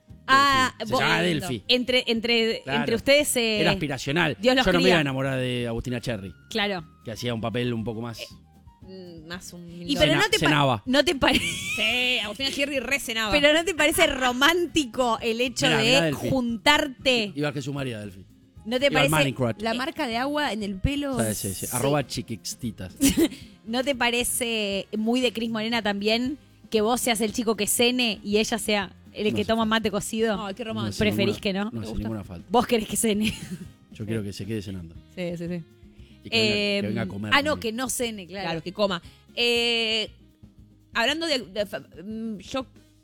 Ah, Delphi. Se vos- llama Delphi. Entre, entre, Claro. entre ustedes. eh, Era aspiracional. Dios los yo no me cría. iba a enamorar de Agustina Cherry, Claro. que hacía un papel un poco más. Mm, Más un. Y pero Cena- no te, pa- cenaba. no te parece. Sí, Agustina Cherry recenaba. Pero no te parece romántico el hecho Mirá, mirá, de Delphi. juntarte. Iba a Jesús María Delphi. No te Iba al parece. Manicrat. La marca de agua en el pelo. Sí, sí, sí. Arroba chiquixtitas. ¿No te parece muy de Cris Morena también que vos seas el chico que cene y ella sea el No que sé. toma mate cocido? Ay, qué No romántico. hace ¿Preferís ninguna- que no? No ¿Te hace gusta? ninguna falta. Vos querés que cene. Yo quiero que se quede cenando. Sí, sí, sí. Y que, venga, Eh, que venga a comer. Ah, no, conmigo. que no cene, claro. Claro, que coma. Eh, hablando de, de- mm, yo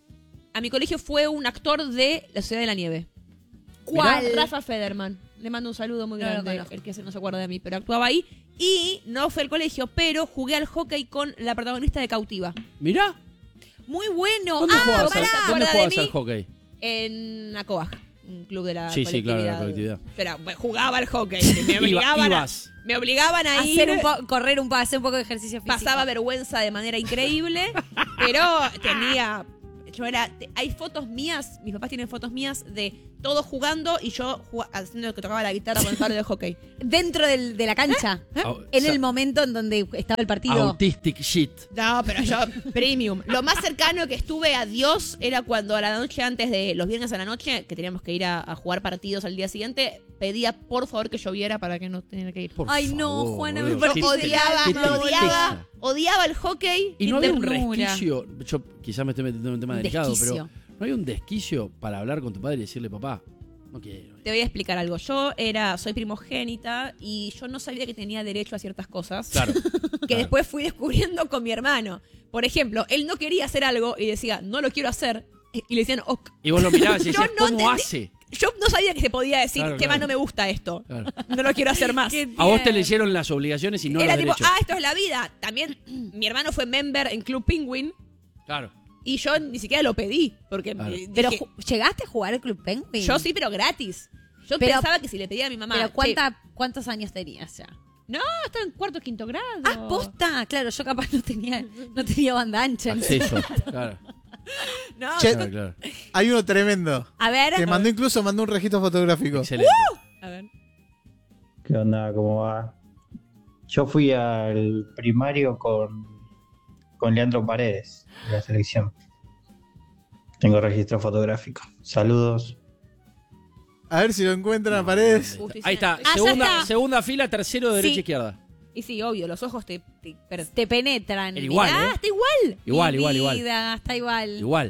a mi colegio fue un actor de La Ciudad de la Nieve. ¿Cuál? Rafa Federman. Le mando un saludo muy No lo grande, conozco. el que se no se acuerda de mí, pero actuaba ahí. Y no fue al colegio, pero jugué al hockey con la protagonista de Cautiva. Mirá. Muy bueno. ¿Dónde ah, jugabas, pará. al, ¿dónde ¿Acuerdas jugabas de al mí? hockey? En Acoa, un club de la Sí, sí, colectividad. claro, de la colectividad. Pero bueno, jugaba al hockey. Me obligaban, Iba- a, ibas. me obligaban a ir. Hacer un po- correr un poco, hacer un poco de ejercicio físico. Pasaba vergüenza de manera increíble, pero tenía... Yo era, hay fotos mías, mis papás tienen fotos mías de todos jugando y yo jugá- haciendo que tocaba la guitarra con el palo de hockey. Dentro del- de la cancha. Au- En sa- el momento en donde estaba el partido. Autistic shit. No, pero yo, premium. Lo más cercano que estuve a Dios era cuando a la noche antes de los viernes a la noche, que teníamos que ir a, a jugar partidos al día siguiente, pedía por favor que lloviera para que no tenía que ir. Por Ay, no, favor, Juana, boludo. me Yo partiste Qué- odiaba, qué lo tristeza. odiaba, odiaba el hockey. Y Qué no había un ternura. resquicio, yo quizás me estoy metiendo en un tema delicado, Desquicio. pero no había un desquicio para hablar con tu padre y decirle, papá, no quiero. Te voy a explicar algo. Yo era, soy primogénita y yo no sabía que tenía derecho a ciertas cosas. Claro. Que claro. después fui descubriendo con mi hermano. Por ejemplo, él no quería hacer algo y decía, no lo quiero hacer. Y le decían, ok. Y vos lo mirabas y Yo decías, no ¿cómo entendí- hace? Yo no sabía que se podía decir Claro, que claro. más no me gusta esto. Claro. No lo quiero hacer más. A vos te leyeron las obligaciones y no Era los tipo, derechos. ah, esto es la vida. También mi hermano fue member en Club Penguin Claro. y yo ni siquiera lo pedí. Porque Claro. eh, Pero dije, ju- ¿llegaste a jugar al Club Penguin? yo sí, pero gratis. Yo Pero- pensaba que si le pedía a mi mamá. Pero "Che, ¿cuánta, ¿cuántos años tenías ya? no, estaba en cuarto o quinto grado. Ah, posta. Claro, yo capaz no tenía, no tenía banda ancha. Acceso. Claro. No, Che, Claro, claro. hay uno tremendo. A ver. Que mandó incluso mandó un registro fotográfico. Excelente. a ver. ¿Qué onda? ¿Cómo va? Yo fui al primario con, con Leandro Paredes, de la selección. Tengo registro fotográfico. Saludos. A ver si lo encuentran a Paredes. Justicia. Ahí está. Ah, ya Segunda, está. segunda fila, tercero, derecha, Sí. izquierda. Y sí, obvio, los ojos te... te- per- Te penetran. Era igual, Ah, ¿eh? está igual. Igual, Mi igual, igual. vida, está igual. Igual.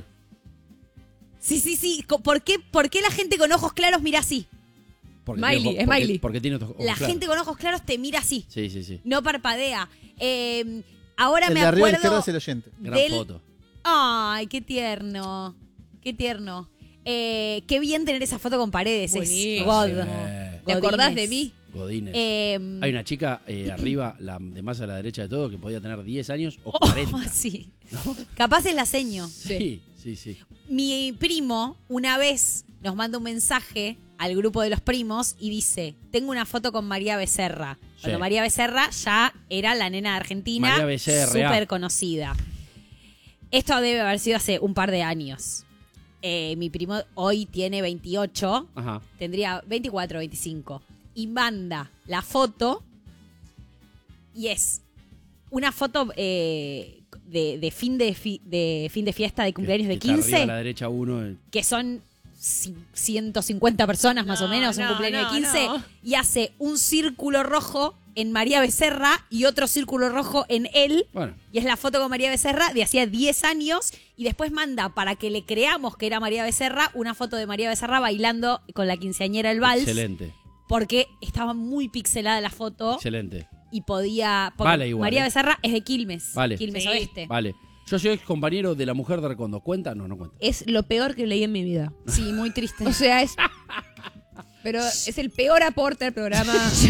Sí, sí, sí. Co- ¿Por qué, ¿Por qué la gente con ojos claros mira así? Porque Miley, tiene ojo- es porque- Miley. Porque tiene otros ojos La claros. gente con ojos claros te mira así. Sí, sí, sí. No parpadea. Eh, ahora El me de arriba a la acuerdo. izquierda es el oyente. Gran del- foto. Ay, qué tierno. Qué tierno. Eh, qué bien tener esa foto con Paredes. Es Buenísimo. God. Eh, ¿Te acordás Godínez. de mí? Godínez. Eh, Hay una chica eh, arriba, la de más a la derecha de todo, que podía tener diez años o oh, cuarenta. sí. Capaz es la seño. Sí, sí, sí. Mi primo una vez nos manda un mensaje al grupo de los primos y dice, tengo una foto con María Becerra. Cuando Sí. María Becerra ya era la nena de Argentina, María Becerra. súper conocida. Esto debe haber sido hace un par de años. Eh, mi primo hoy tiene veintiocho, Ajá. tendría veinticuatro, veinticinco. Y manda la foto y es una foto eh, de, de fin de, fi- de fin de fiesta de cumpleaños de Que está arriba a quince, la derecha uno. eh, que son ci- ciento cincuenta personas más No, o menos, un no, cumpleaños no, de quince, no. y hace un círculo rojo en María Becerra y otro círculo rojo en él. Bueno, Y es la foto con María Becerra de hacía diez años. Y después manda, para que le creamos que era María Becerra, una foto de María Becerra bailando con la quinceañera el vals. excelente. Porque estaba muy pixelada la foto Excelente. y podía... porque Vale igual, María eh. Becerra es de Quilmes. Vale. Quilmes Sí. Oeste. Vale. Yo soy ex compañero de La Mujer de Recondo. ¿Cuenta? No, no cuenta. Es lo peor que leí en mi vida. Sí, muy triste. O sea, es... Pero es el peor aporte al programa.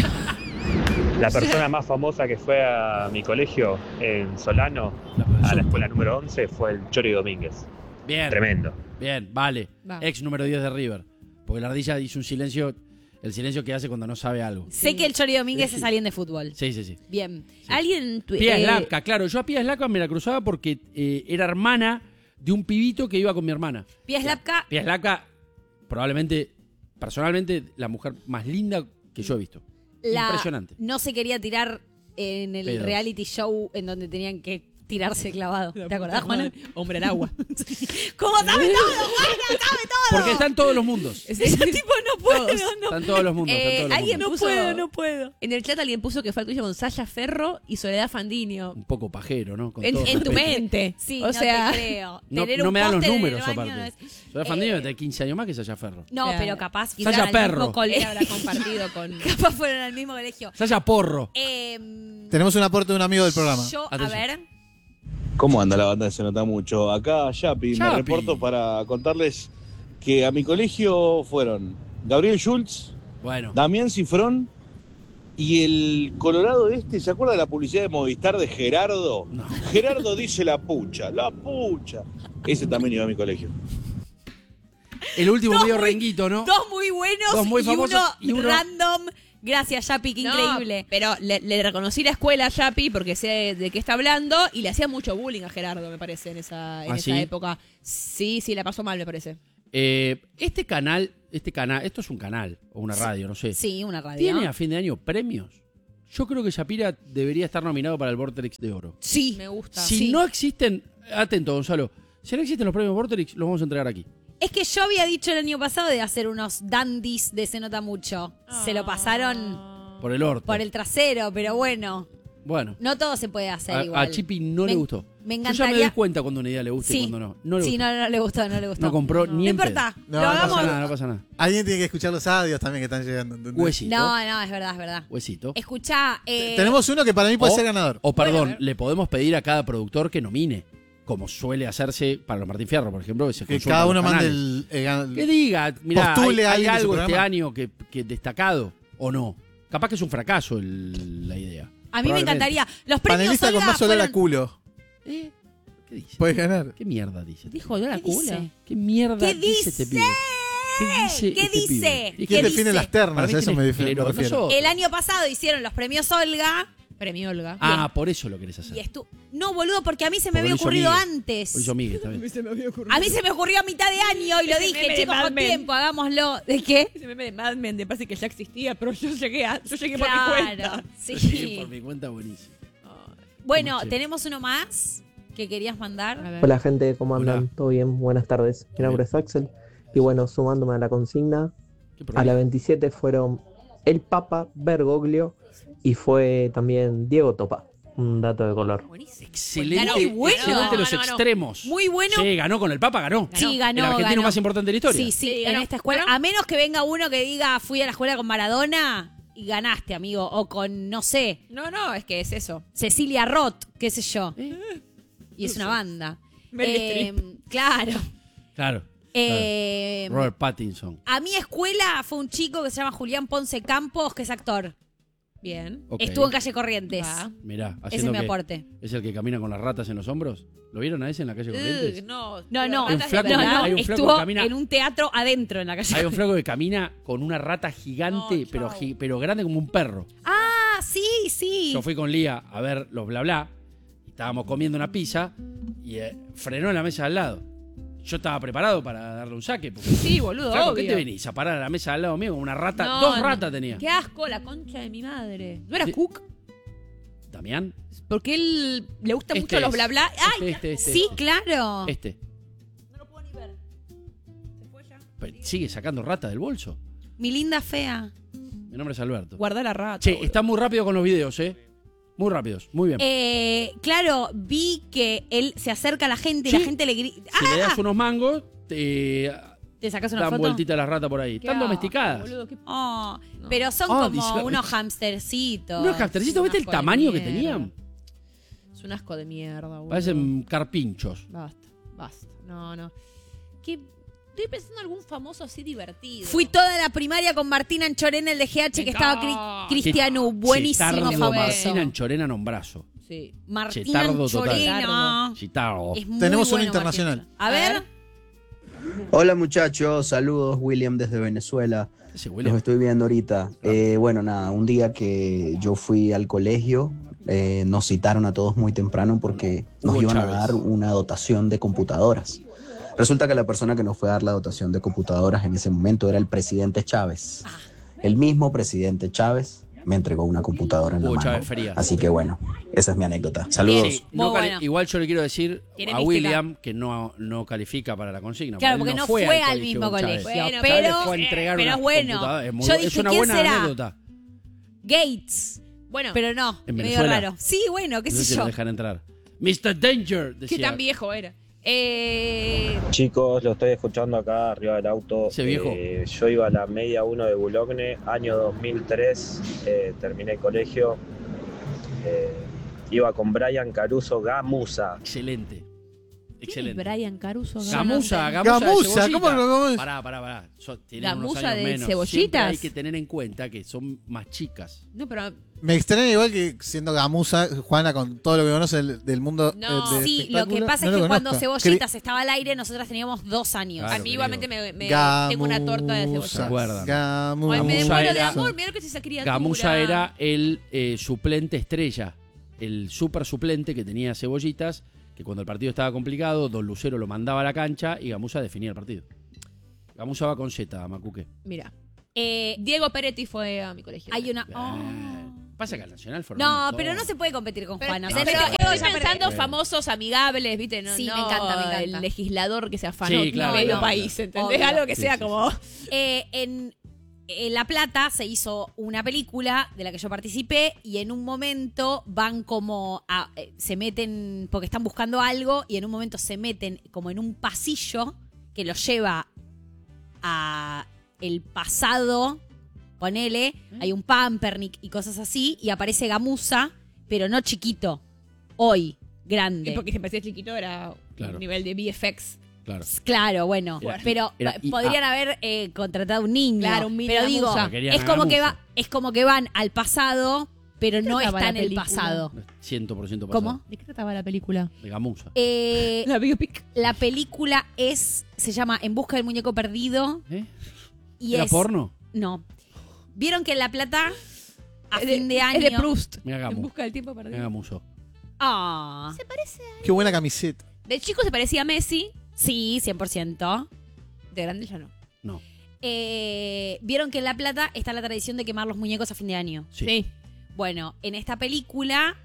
La persona más famosa que fue a mi colegio en Solano, a la escuela número once, fue el Chori Domínguez. Bien. Tremendo. Bien, vale. Va. Ex número diez de River. Porque la ardilla hizo un silencio, el silencio que hace cuando no sabe algo. Sé que el Chori Domínguez es alguien de fútbol. Sí, sí, sí. Bien. Alguien... tu- Pía eh, Slapka, claro. Yo a Pía Slapka me la cruzaba porque eh, era hermana de un pibito que iba con mi hermana. Pia Slapka, Pía Slapka, probablemente, personalmente, la mujer más linda que yo he visto. la Impresionante. no se quería tirar en el Pedos. reality show en donde tenían que tirarse clavado. ¿Te acordás, Juana? Hombre al agua. ¿Cómo sabe todo, Juana? Sabe todo. Porque está en todos los mundos. Ese tipo no puedo, Todos. no. Está en todos los mundos. está en Eh, todos los alguien mundos. puso- puedo, no puedo. En el chat alguien puso que fue al tuyo con Sasha Ferro y Soledad Fandinio. Un poco pajero, ¿no? Con En, todo en tu respeto. mente. Sí, o no sea, te creo. No, Tener no un me dan los póster en el números, baño aparte. no es- Soy Eh, Fandinho tiene quince años más que Sasha Ferro. No, Claro. pero capaz Sasha fueron al Perro. mismo colegio. habrá compartido con... Capaz fueron al mismo colegio. Sasha Porro. Eh, Tenemos un aporte de un amigo del programa. yo, a Atención. ver. ¿Cómo anda la banda? Se nota mucho. Acá, Yapi, me Yapi. reporto para contarles que a mi colegio fueron Gabriel Schultz, Bueno. Damián Cifrón Y el Colorado este, ¿se acuerda de la publicidad de Movistar de Gerardo? No. Gerardo dice la pucha, la pucha. Ese también iba a mi colegio. El último Dos medio muy- renguito, ¿no? Dos muy buenos Dos muy y, famosos uno y uno- random. Gracias, Yapi, qué No, increíble. Pero le, le reconocí la escuela a Yapi porque sé de qué está hablando y le hacía mucho bullying a Gerardo, me parece, en esa, en ¿Ah, esa sí? época. Sí, sí, la pasó mal, me parece. Eh, este canal, este canal, esto es un canal o una radio, no sé. Sí, una radio. ¿Tiene a fin de año premios? Yo creo que Shapira debería estar nominado para el Vorterix de Oro. Sí. Me gusta. Si Sí. no existen, atento Gonzalo, si no existen los premios Vorterix, los vamos a entregar aquí. Es que yo había dicho el año pasado de hacer unos dandies de Se Nota Mucho. Se lo pasaron Por el orto. por el trasero, pero bueno, Bueno, no todo se puede hacer a, igual. a Chipi no Me- le gustó. Me Yo ya me encantaría. doy cuenta cuando una idea le gusta y Sí. cuando no. No le sí, gustó. no, no le gustó, no le gustó. No compró ni No en pedo. importa. No, lo no No hagamos. pasa nada, no pasa nada. Alguien tiene que escuchar los audios también que están llegando. ¿entendés? Huesito. No, no, es verdad, es verdad. Huesito. Escuchá, eh, Tenemos uno que para mí puede O- ser ganador. O perdón, Bueno, a ver. le podemos pedir a cada productor que nomine, como suele hacerse para los Martín Fierro, por ejemplo, que se Que consulta cada en uno los mande canales. el, el gan- Que diga, mira, postule hay, a hay alguien de su algo este programa. año que, que destacado o no. Capaz que es un fracaso el- la idea. a mí me Probablemente. encantaría. Los premios Panelista con Olga más olor a fueron- culo. ¿Eh? ¿Qué dice? Puedes ganar. ¿Qué mierda dice? Dijo olor a ¿Qué culo. dice? ¿Qué mierda ¿Qué dice este dice? pibe? ¿Qué dice? ¿Qué este dice? pibe? ¿Y ¿Qué quién define dice? las Para ternas? mí A eso tiene me, dif- me esclerosis. refiero. Nosotros- El año pasado hicieron los premios Olga Premio Olga. Ah, por eso lo querés hacer. y estu No, boludo, porque a mí se Porque me había lo hizo ocurrido Miguel. antes. Por eso Miguel, está bien. A mí se me ocurrió a mitad de año y lo Ese dije, meme de chicos, Mad con Men. tiempo, hagámoslo. ¿De qué? Ese meme de Mad Men de parece que ya existía, pero yo llegué, a, yo llegué por mi Claro, cuenta. sí. Por mi cuenta, buenísimo. Bueno, Sí. tenemos uno más que querías mandar. A ver. Hola gente, ¿cómo andan? Hola. ¿Todo bien? Buenas tardes. Mi nombre es Axel. Y bueno, sumándome a la consigna, ¿Qué a problema? la veintisiete fueron el Papa Bergoglio y fue también Diego Topa. Un dato de color. Excelente, Muy bueno. excelente los No, no, no. extremos. Muy bueno. Sí, ganó con el Papa, ganó. Sí, ganó, El argentino ganó. más importante de la historia. Sí, sí, Sí, en ganó. esta escuela. Ganó. A menos que venga uno que diga, fui a la escuela con Maradona y ganaste, amigo. O con, no sé, No, no, es que es eso. Cecilia Roth, qué sé yo. ¿Eh? Y es una banda. Meryl Eh, Streep. claro. Claro. Eh, claro. Robert Pattinson. A mi escuela fue un chico que se llama Julián Ponce Campos, que es actor. Bien. Ok. Estuvo en Calle Corrientes. Va. Mirá, Ese es haciendo mi que- aporte. ¿Es el que camina con las ratas en los hombros? ¿Lo vieron a ese en la calle Ugh, Corrientes? no, No, no, Hay un ratas flaco- de no, verdad. no, hay un flaco estuvo que camina- en un teatro adentro en la calle. Hay un flaco que camina con una rata gigante, No, pero, chau. gi- pero grande como un perro. Ah, sí, sí. Yo fui con Lía a ver los bla bla. Y estábamos comiendo una pizza y eh, frenó en la mesa de al lado. Yo estaba preparado para darle un saque. Porque, Sí, boludo, Flaco, ¿qué obvio. te venís a parar a la mesa de al lado mío con una rata? No, Dos no. ratas tenía. Qué asco, la concha de mi madre. ¿No era Sí. Cook? ¿Damián? Porque él le gusta Este mucho los es. bla bla. ¡Ay! Este, este, Sí, este. claro. Este. No lo puedo ni ver. ¿Se fue ya? Pero sigue sacando rata del bolso. Mi linda fea. Mi nombre es Alberto. Guarda la rata. Che, boludo. está muy rápido con los videos, ¿eh? Muy rápidos. Muy bien. Eh, claro, vi que él se acerca a la gente y Sí. la gente le grita. Si le das unos mangos, te ¿Te sacas una dan foto? vueltita las ratas por ahí. Qué Están asco, domesticadas. boludo, qué- Oh, No. pero son Ah, como dice- unos hamstercitos. Unos hamstercitos, ¿viste el asco de tamaño que mierda. tenían? Es un asco de mierda, boludo. Parecen carpinchos. Basta, basta. No, no. ¿Qué? Estoy pensando en algún famoso así divertido. Fui toda la primaria con Martín Anchorena, el de G H, que estaba Cri- Cristiano. Buenísimo Chetardo famoso. Martín Anchorena nombrazo. Sí. Martín Chetardo total. Anchorena. Chitardo. Es muy Tenemos uno bueno, internacional. Martín. A ver. Hola muchachos, saludos, William desde Venezuela. Ese Los William. estoy viendo ahorita. Eh, bueno, nada, un día que yo fui al colegio, eh, nos citaron a todos muy temprano porque nos Hugo iban Chávez. a dar una dotación de computadoras. Resulta que la persona que nos fue a dar la dotación de computadoras en ese momento era el presidente Chávez. El mismo presidente Chávez me entregó una computadora en la Hugo mano. Chávez Frías. Así que bueno, esa es mi anécdota. Saludos. Sí, no Muy cali- bueno. Igual yo le quiero decir Tiene a mística. William que no, no califica para la consigna. Claro, porque él no fue, al colegio mismo con Chávez. colegio. Bueno, pero, Chávez fue a entregar pero unas es bueno. computadoras. Es, muy Yo bu- dije, es una ¿quién buena será? anécdota. Gates. Bueno, Pero no, ¿En medio Venezuela? raro. Sí, bueno, qué No sé sé si lo yo. dejan entrar. mister Danger, ¿qué decía. tan viejo era? Eh, Chicos, lo estoy escuchando acá arriba del auto. Ese viejo. Eh, yo iba a la media uno de Boulogne, año dos mil tres, eh, terminé el colegio. Eh, iba con Brian Caruso Gamusa. Excelente. Excelente. Brian Caruso. Gamusa, Gamusa, Gamusa, ¿cómo no vamos? Pará, pará, pará. So, tienen unos Gamusa años de menos. cebollitas. Siempre hay que tener en cuenta que son más chicas. No, pero Me extraña igual que siendo Gamusa, Juana, con todo lo que conoce del, del mundo No. eh, de Sí, lo que espectáculo, pasa no es lo que cuando conozca. Cebollitas estaba al aire, nosotras teníamos dos años. Claro, a mí igualmente me, me Gamusa, tengo una torta de cebolla. ¿Se acuerdan? Gamusa. Ay, me Gamusa muero de era- amor, mira lo que es esa criatura. Gamusa era el eh, suplente estrella, el super suplente que tenía Cebollitas, que cuando el partido estaba complicado, Don Lucero lo mandaba a la cancha y Gamusa definía el partido. Gamusa va con Z, Macuque. Mira. Eh, Diego Peretti fue a mi colegio. hay una. oh. Pasa que al Nacional fue No, pero no se puede competir con Pero, Juana. O pero sea, no, no estoy te puedo ya pensando perder. famosos amigables, ¿viste? No, Sí, no me encanta, me encanta. el legislador que se afanó Sí, claro, medio claro, país, claro. ¿entendés? Obvio. Algo que Sí, sea sí, como... Eh, en, en La Plata se hizo una película de la que yo participé y en un momento van como a- eh, se meten porque están buscando algo y en un momento se meten como en un pasillo que los lleva a el pasado, ponele, hay un Pampernick y cosas así y aparece Gamusa, pero no chiquito, hoy, grande. Y porque si parecía chiquito era Claro. un nivel de V F X. Claro. Claro, bueno, Era- pero era p- I A. podrían haber eh, contratado un niño. Claro, un mini pero digo, Gamusa. Querían es a como que Gamusa. va, es como que van al pasado, pero no trataba está la en el película? pasado. cien por ciento pasado. ¿Cómo? ¿De qué trataba la película? De Gamusa. Eh, La biopic. la película es se llama En busca del muñeco perdido ¿Eh? y ¿Era es porno? no. Vieron que en La Plata a Es fin de, de, año es de Proust. Mira En Gamu. busca del tiempo Mira perdido. Gamuso. Ah, Se parece a... Qué buena camiseta. De chico se parecía a Messi, sí, cien por ciento. de grande ya no. No. Eh, Vieron que en La Plata está la tradición de quemar los muñecos a fin de año. Sí. Bueno, en esta película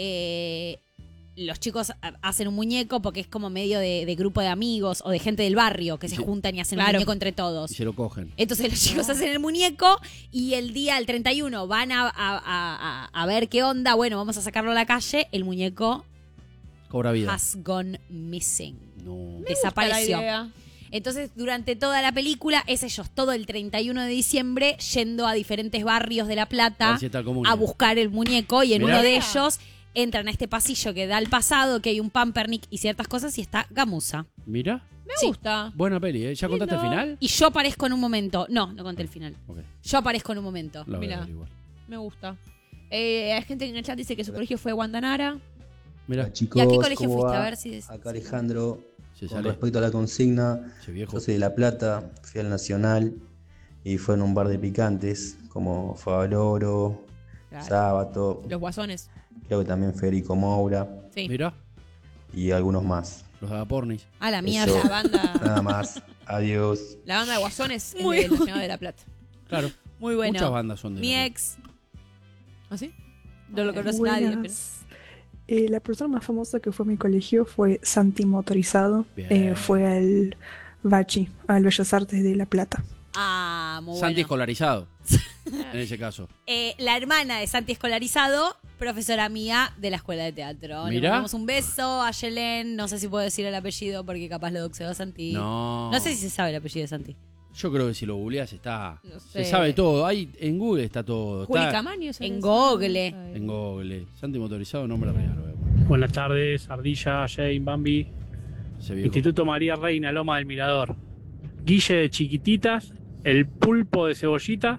eh, los chicos ha- hacen un muñeco porque es como medio de, de grupo de amigos o de gente del barrio que se Sí. juntan y hacen Claro. un muñeco entre todos. Y se lo cogen. Entonces los chicos hacen el muñeco y el día, el treinta y uno, van a, a- a- a- a ver qué onda. Bueno, vamos a sacarlo a la calle. El muñeco Cobra vida. has gone missing. No. Desapareció. La idea. Entonces, durante toda la película, es ellos todo el treinta y uno de diciembre yendo a diferentes barrios de La A Plata ver si está el común. a buscar el muñeco y en Mirá. uno de ellos entran a este pasillo que da al pasado, que hay un Pampernick y ciertas cosas y está Gamusa. Mira. Me Sí. gusta. Buena peli, ¿eh? ¿Ya contaste el Lindo. final? Y yo aparezco en un momento. No, no conté el final. Ok. Yo aparezco en un momento. La voy a Mirá. ver igual. Me gusta. Eh, hay gente que en el chat dice que su colegio fue Guandanara. Mira. ¿Y a qué colegio fuiste? A ver si... Acá Alejandro, Se con sale. respecto a la consigna, Ese viejo. yo soy de La Plata, fui al Nacional y fue en un bar de picantes como Favaloro, Claro. Sábato, Los guasones. creo que también Federico Moura Sí. Mira. y algunos más. Los agapornis. A la Eso. mierda. La banda, Nada más, adiós. la banda de guasones es Muy de Nacional de La Plata. Claro. Muy bueno. Muchas bandas son de Mi la- ex, ¿Ah, sí? no lo conoce nadie. Pero... Buenas. Eh, la persona más famosa que fue a mi colegio fue Santi Motorizado. Bien. Eh, fue al Bachi, al Bellas Artes de La Plata. Ah, muy Santi bueno. escolarizado. En ese caso. Eh, la hermana de Santi Escolarizado, profesora mía de la escuela de teatro. Le Mirá. mandamos un beso a Yelén. No sé si puedo decir el apellido porque capaz lo doxeo a Santi. No. No sé si se sabe el apellido de Santi. Yo creo que si lo googleas está. No Se sé. sabe todo. Ahí en Google está todo. Juli Está Camaño. ¿sabes? En Google. en Google. Santi motorizado, nombre real. voy a poner. Buenas tardes, Ardilla, Jane, Bambi. Ese viejo. Instituto María Reina, Loma del Mirador. Guille de Chiquititas, El Pulpo de Cebollita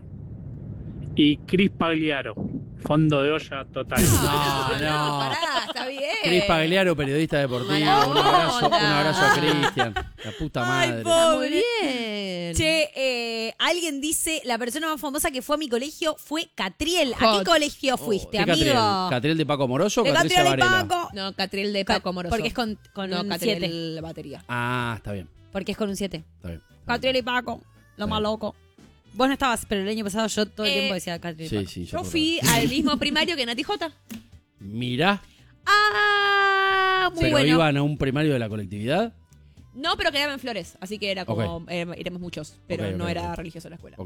y Cris Pagliaro. Fondo de olla total. No, no. Pará, está bien. Cris Pagliaro, periodista deportivo. Mala Un abrazo, un onda. abrazo a Cristian. La puta madre. Está muy bien. Che, eh, alguien dice, la persona más famosa que fue a mi colegio fue Catriel. ¿A Hot. qué colegio fuiste, ¿Qué amigo? Catriel? ¿Catriel de Paco Moroso o De Catriel Catriel y Varela? Paco. No, Catriel de Paco Moroso. Porque es con, con no, un Catriel siete. la batería. Ah, está bien. Porque es con un siete. Está bien. Catriel y Paco, lo más loco. Vos no estabas, pero el año pasado yo todo el Eh, tiempo decía Catriel y Sí, Paco. sí. Yo fui al mismo primario que Nati J. Mirá. Ah, muy Pero bueno. iban a un primario de la colectividad. No, pero quedaba en Flores, así que era como, Ok. eh, éramos muchos, pero Ok, no ok, era ok. religioso la escuela. Ok.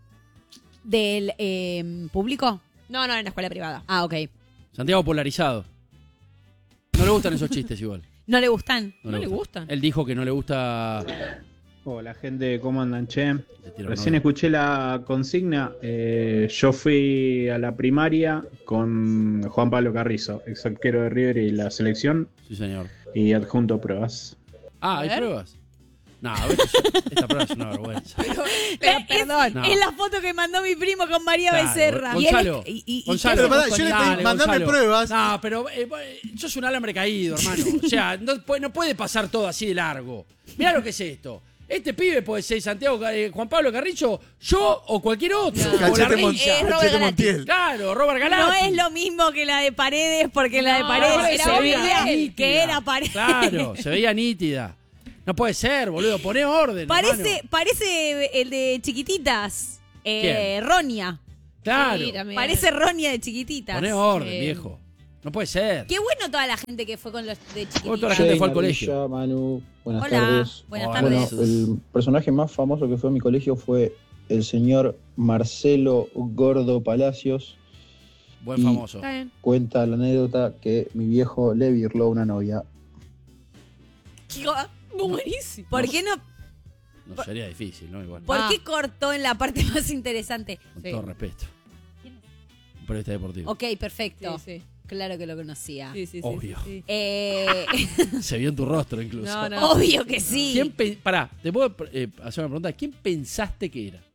¿Del eh, público? No, no, en la escuela privada. Ah, ok. Santiago polarizado. No le gustan esos chistes igual. ¿No le gustan? No le gustan. Él dijo que no le gusta. Hola gente, ¿cómo andan, che? tiro Recién novia. escuché la consigna. eh, yo fui a la primaria con Juan Pablo Carrizo, ex arquero de River y la selección, Sí, señor. y adjunto pruebas. Ah, A ¿hay ver. pruebas? No, esta, esta prueba es una vergüenza. Pero, pero perdón. No. Es la foto que mandó mi primo con María Claro, Becerra. Gonzalo, Y él- y- y- Gonzalo, Pero pará, yo le dale, pedí, mandame Gonzalo. pruebas. No, pero eh, eh, sos un alambre caído, hermano. O sea, no, puede- no puede pasar todo así de largo. Mirá lo que es esto. Este pibe puede ser Santiago eh, Juan Pablo Carrillo, yo o cualquier otro. No. O la Cachete, Mon- Richa. Eh, Robert Cachete Galati. Montiel. Claro, Robert Galati. No es lo mismo que la de Paredes, porque la de No, Paredes era se obvia, veía nítida. que era Paredes. Claro, se veía nítida. No puede ser, boludo. Poné orden. Parece, hermano. parece el de Chiquititas. Eh, ¿Quién? Ronia. Claro. Sí, también. Parece Ronia de Chiquititas. Poné orden, Sí. viejo. No puede ser. Qué bueno toda la gente que fue con los de Chiquititas. Toda la gente fue al colegio. Nardilla, Manu, buenas Hola, tardes. buenas Hola. tardes. Bueno, el personaje más famoso que fue en mi colegio fue el señor Marcelo Gordo Palacios. Buen Y famoso. Está bien. Cuenta la anécdota que mi viejo le virló una novia. Buenísimo. ¿Por qué no? No sería difícil, ¿no? Igual. ¿Por Ah. qué cortó en la parte más interesante? Con Sí. todo respeto. Un periodista deportivo. Ok, perfecto. Sí, sí. Claro que lo conocía. Sí, sí, sí, Obvio. sí, sí. Eh, Se vio en tu rostro incluso. No, no. obvio que sí. ¿Quién pe- Pará, te puedo eh, hacer una pregunta. ¿Quién pensaste que era?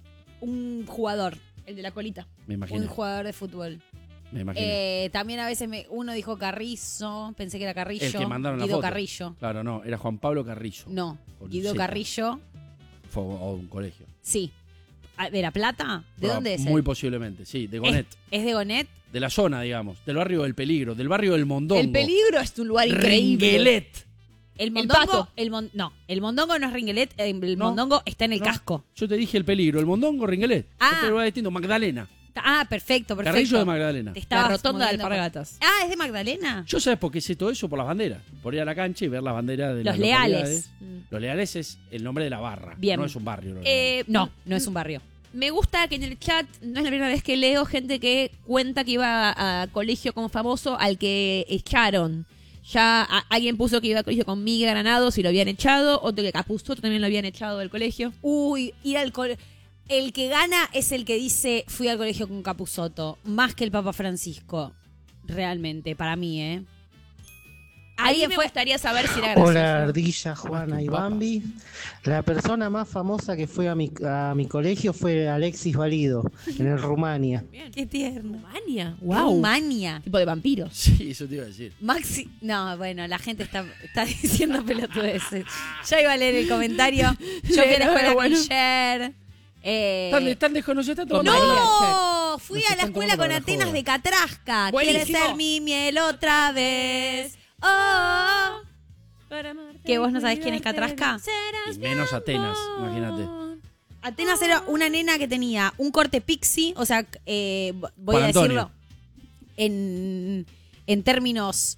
Un jugador. El de la colita. Me Un imaginé. jugador de fútbol. Me imaginé. Eh, también a veces me, uno dijo Carrizo, pensé que era Carrillo. El que mandaron la Guido foto. Carrillo. Claro, no, era Juan Pablo Carrillo. No, Con Guido Z. Carrillo, Fue a un colegio. sí. Ah, ¿De La Plata? ¿De Ah, dónde es Muy él? posiblemente, sí, de Gonet. ¿Es de Gonet? De la zona, digamos. Del barrio del Peligro. Del barrio del Mondongo. El peligro es un lugar increíble. Ringuelet. El El mondongo, pato. el mon- no, el mondongo no es Ringuelet, el No, mondongo está en el no. casco. Yo te dije el Peligro. El Mondongo, Ringuelet. Ah. Este lugar distinto. Magdalena. Ah, perfecto, perfecto. Carrillo de Magdalena. Te La estabas rotonda de moviendo Alpargatas. por- Ah, es de Magdalena. Yo sabes por qué sé todo eso por las banderas. Por ir a la cancha y ver las banderas de Los las Leales. localidades. Los Leales es el nombre de la barra. Bien. No es un barrio. Los Leales. Eh, No, no es un barrio. Me gusta que en el chat, no es la primera vez que leo gente que cuenta que iba a, a colegio como famoso al que echaron. Ya a- alguien puso que iba a colegio con Miguel Granados y lo habían echado. Otro que Capuzotto también lo habían echado del colegio. Uy, ir al colegio. El que gana es el que dice fui al colegio con Capusotto, más que el Papa Francisco. Realmente, para mí, ¿eh? A mí Alguien me fue. gustaría saber si era gracioso. Hola Ardilla, Juana que y un papa. Bambi. La persona más famosa que fue a mi, a mi colegio fue Alexis Valido, en el Rumania. Qué tierno. Rumania. Wow. Rumania. Tipo de vampiros. Sí, eso te iba a decir. Maxi. No, bueno, la gente está, está diciendo pelotudeces. Ya iba a leer el comentario. Yo fui a la escuela Bueno. con Cher. Eh, Están, están desconocidos. Están tomando no, fui Nos a la están escuela tomando con para la Atenas joda. de Catrasca. Buenísimo. ¿Quieres ser mi miel otra vez? Oh. ¿Que vos no sabés quién es Catrasca? Y menos Atenas, imagínate. Atenas era una nena que tenía un corte pixie, o sea, eh, voy Juan a Antonio. decirlo en, en términos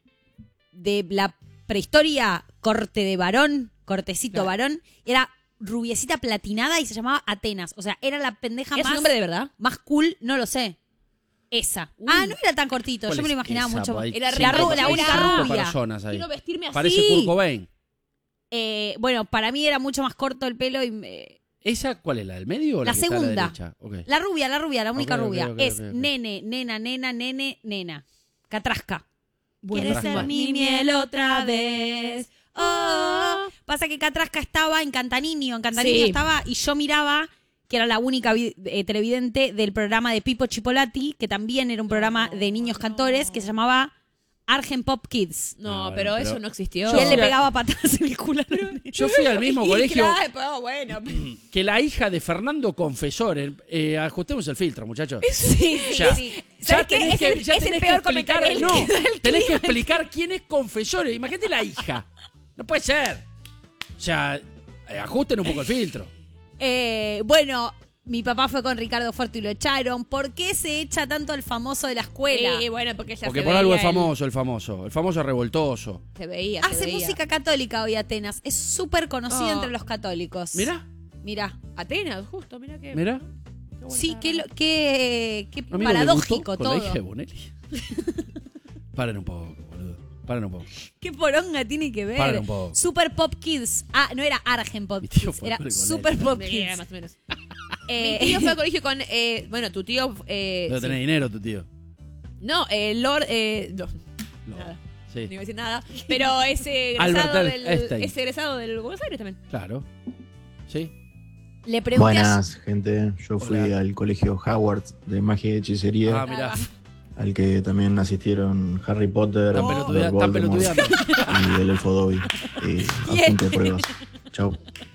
de la prehistoria, corte de varón, cortecito Claro. varón, era rubiecita platinada y se llamaba Atenas. O sea, era la pendeja ¿Es más, un nombre de verdad? más cool, no lo sé. Esa. Ah, no era tan cortito, ¿Cuál yo me lo es imaginaba esa? mucho. Hay Era cinco- la, ru- la hay única cinco rubia. personas ahí. Quiero vestirme así. Parece Kurt Cobain. Eh, bueno, para mí era mucho más corto el pelo y me- ¿Esa cuál es? ¿La del medio o la, La que está a la segunda. derecha? Ok. La rubia, la rubia, la única Ok, ok, rubia. ok, es ok, ok. nene, nena, nena, nene, nena. Catrasca. Bueno, ¿Quieres Catrasca. ser mi miel otra vez? Oh. Pasa que Catrasca estaba en Cantaniño, en Cantaniño Sí. estaba y yo miraba que era la única vi- eh, televidente del programa de Pipo Chipolati, que también era un programa de niños cantores que se llamaba Argent Pop Kids. No, No, bueno, pero, pero- eso no existió. Y él le fui a- pegaba patadas en el culo. a los nenes. Yo fui al mismo Y colegio claro, pero bueno. que la hija de Fernando Confesor. Eh, ajustemos el filtro, muchachos. Sí, sí, Ya. sí. Ya ¿Sabes qué? tenés Es que, el, ya es el tenés que peor explicar, comentario. no, El que da el tenés que clima. explicar quién es Confesor. Imagínate la hija. No puede ser. O sea, eh, ajusten un poco el filtro. Eh, bueno, mi papá fue con Ricardo Fuerte y lo echaron. ¿Por qué se echa tanto al famoso de la escuela? Eh, bueno, porque ya Porque se por algo es veía el- famoso el famoso. El famoso revoltoso. Se veía, se Hace veía. música católica hoy Atenas. Es súper conocido Oh. entre los católicos. Mirá, Mirá. Atenas, justo, mira que. mirá. Sí, qué, lo- qué, qué ¿A mí no le paradójico gustó con todo. la hija de Bonelli? Paren un poco, boludo. Paren un poco. ¿Qué poronga tiene que ver? Para un poco. Super Pop Kids. Ah, no era Argent Pop Mi tío Kids, fue era al colegio con Super él. Pop Me Kids. queda más o menos. Eh, Mi tío fue al colegio con. Eh, bueno, tu tío. Eh, Debe sí. tener dinero tu tío. No, eh, Lord. Eh, no. No. Nada. Sí. No iba a decir nada. Pero es egresado, Albert del, Einstein. es egresado del Buenos Aires también. Claro. Sí. Le pregunté a- Buenas, gente. Yo fui al colegio Howard de magia y hechicería, Ah, mirá. al que también asistieron Harry Potter, Tan Lord pelotudea- tan Voldemort pelotudeando. y el elfo Dobby. Y apunte de pruebas. Chau.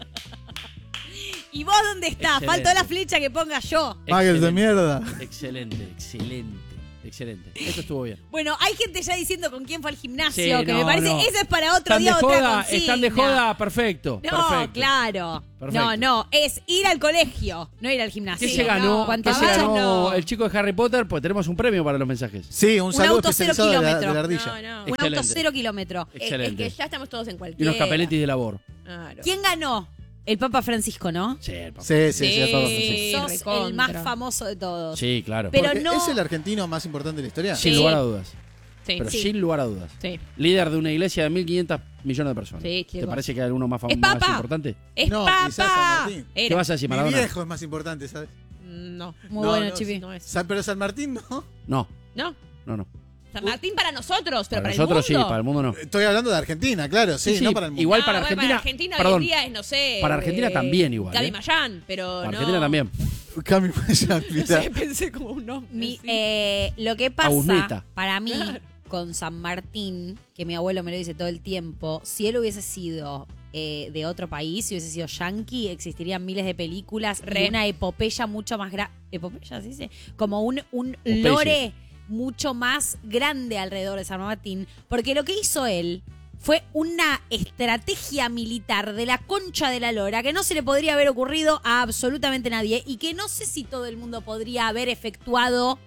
¿Y vos dónde estás? Excelente. Faltó la flecha que ponga yo. Muggles de Excelente. mierda. Excelente, excelente. Excelente. Esto estuvo bien. Bueno, hay gente ya diciendo con quién fue al gimnasio, Sí, que no, me parece, no. eso es para otro Están día, de otra joda, consigna. están de joda, perfecto. No, perfecto. claro. Perfecto. No, no, es ir al colegio, no ir al gimnasio. ¿Qué se ganó? ¿Qué Cuanto se más, ganó no. el chico de Harry Potter? Pues tenemos un premio para los mensajes. Sí, un Un saludo auto cero especializado de la, kilómetro. de la ardilla. No, no. Un Excelente. auto cero kilómetro. Excelente. Es que ya estamos todos en Y cualquiera. unos capeletis de labor. Claro. ¿Quién ganó? El Papa Francisco, ¿no? Sí, el papá. Sí, sí, sí, a todos. Sí, Sos recontra. el más famoso de todos. Sí, claro. Pero Porque no- ¿Es el argentino más importante de la historia? Sin Sí. lugar a dudas. Sí, Pero sí. sin lugar a dudas. Sí. Líder de una iglesia de mil quinientos millones de personas. Sí, ¿Te chicos. parece que hay alguno más ¡Es famoso, más papa! importante? ¡Es No, papa! quizás San Martín. ¿Qué Era. vas a decir, Mi Maradona? viejo es más importante, ¿sabes? No. Muy No, bueno, no, Chipi. No es. San- pero San Martín no. No, No. no, no. San Martín para nosotros, pero Para para, nosotros sí, el mundo. para el mundo no. Estoy hablando de Argentina, claro, sí, Sí, sí, no para el mundo. igual No, para bueno, Argentina. Para Argentina perdón, hoy en día es, no sé. para Argentina eh, también igual, Gaby ¿eh? Mayán, pero Para no. Argentina también. Cami Mayán, No mirá. sé, pensé como un nombre. Mi, sí. eh, lo que pasa Aguneta. para mí Claro. con San Martín, que mi abuelo me lo dice todo el tiempo, si él hubiese sido eh, de otro país, si hubiese sido yankee, existirían miles de películas, Re. y una epopeya mucho más grande. ¿Epopeya se dice? Como un, un Popeye. lore mucho más grande alrededor de San Martín, porque lo que hizo él fue una estrategia militar de la concha de la lora que no se le podría haber ocurrido a absolutamente nadie y que no sé si todo el mundo podría haber efectuado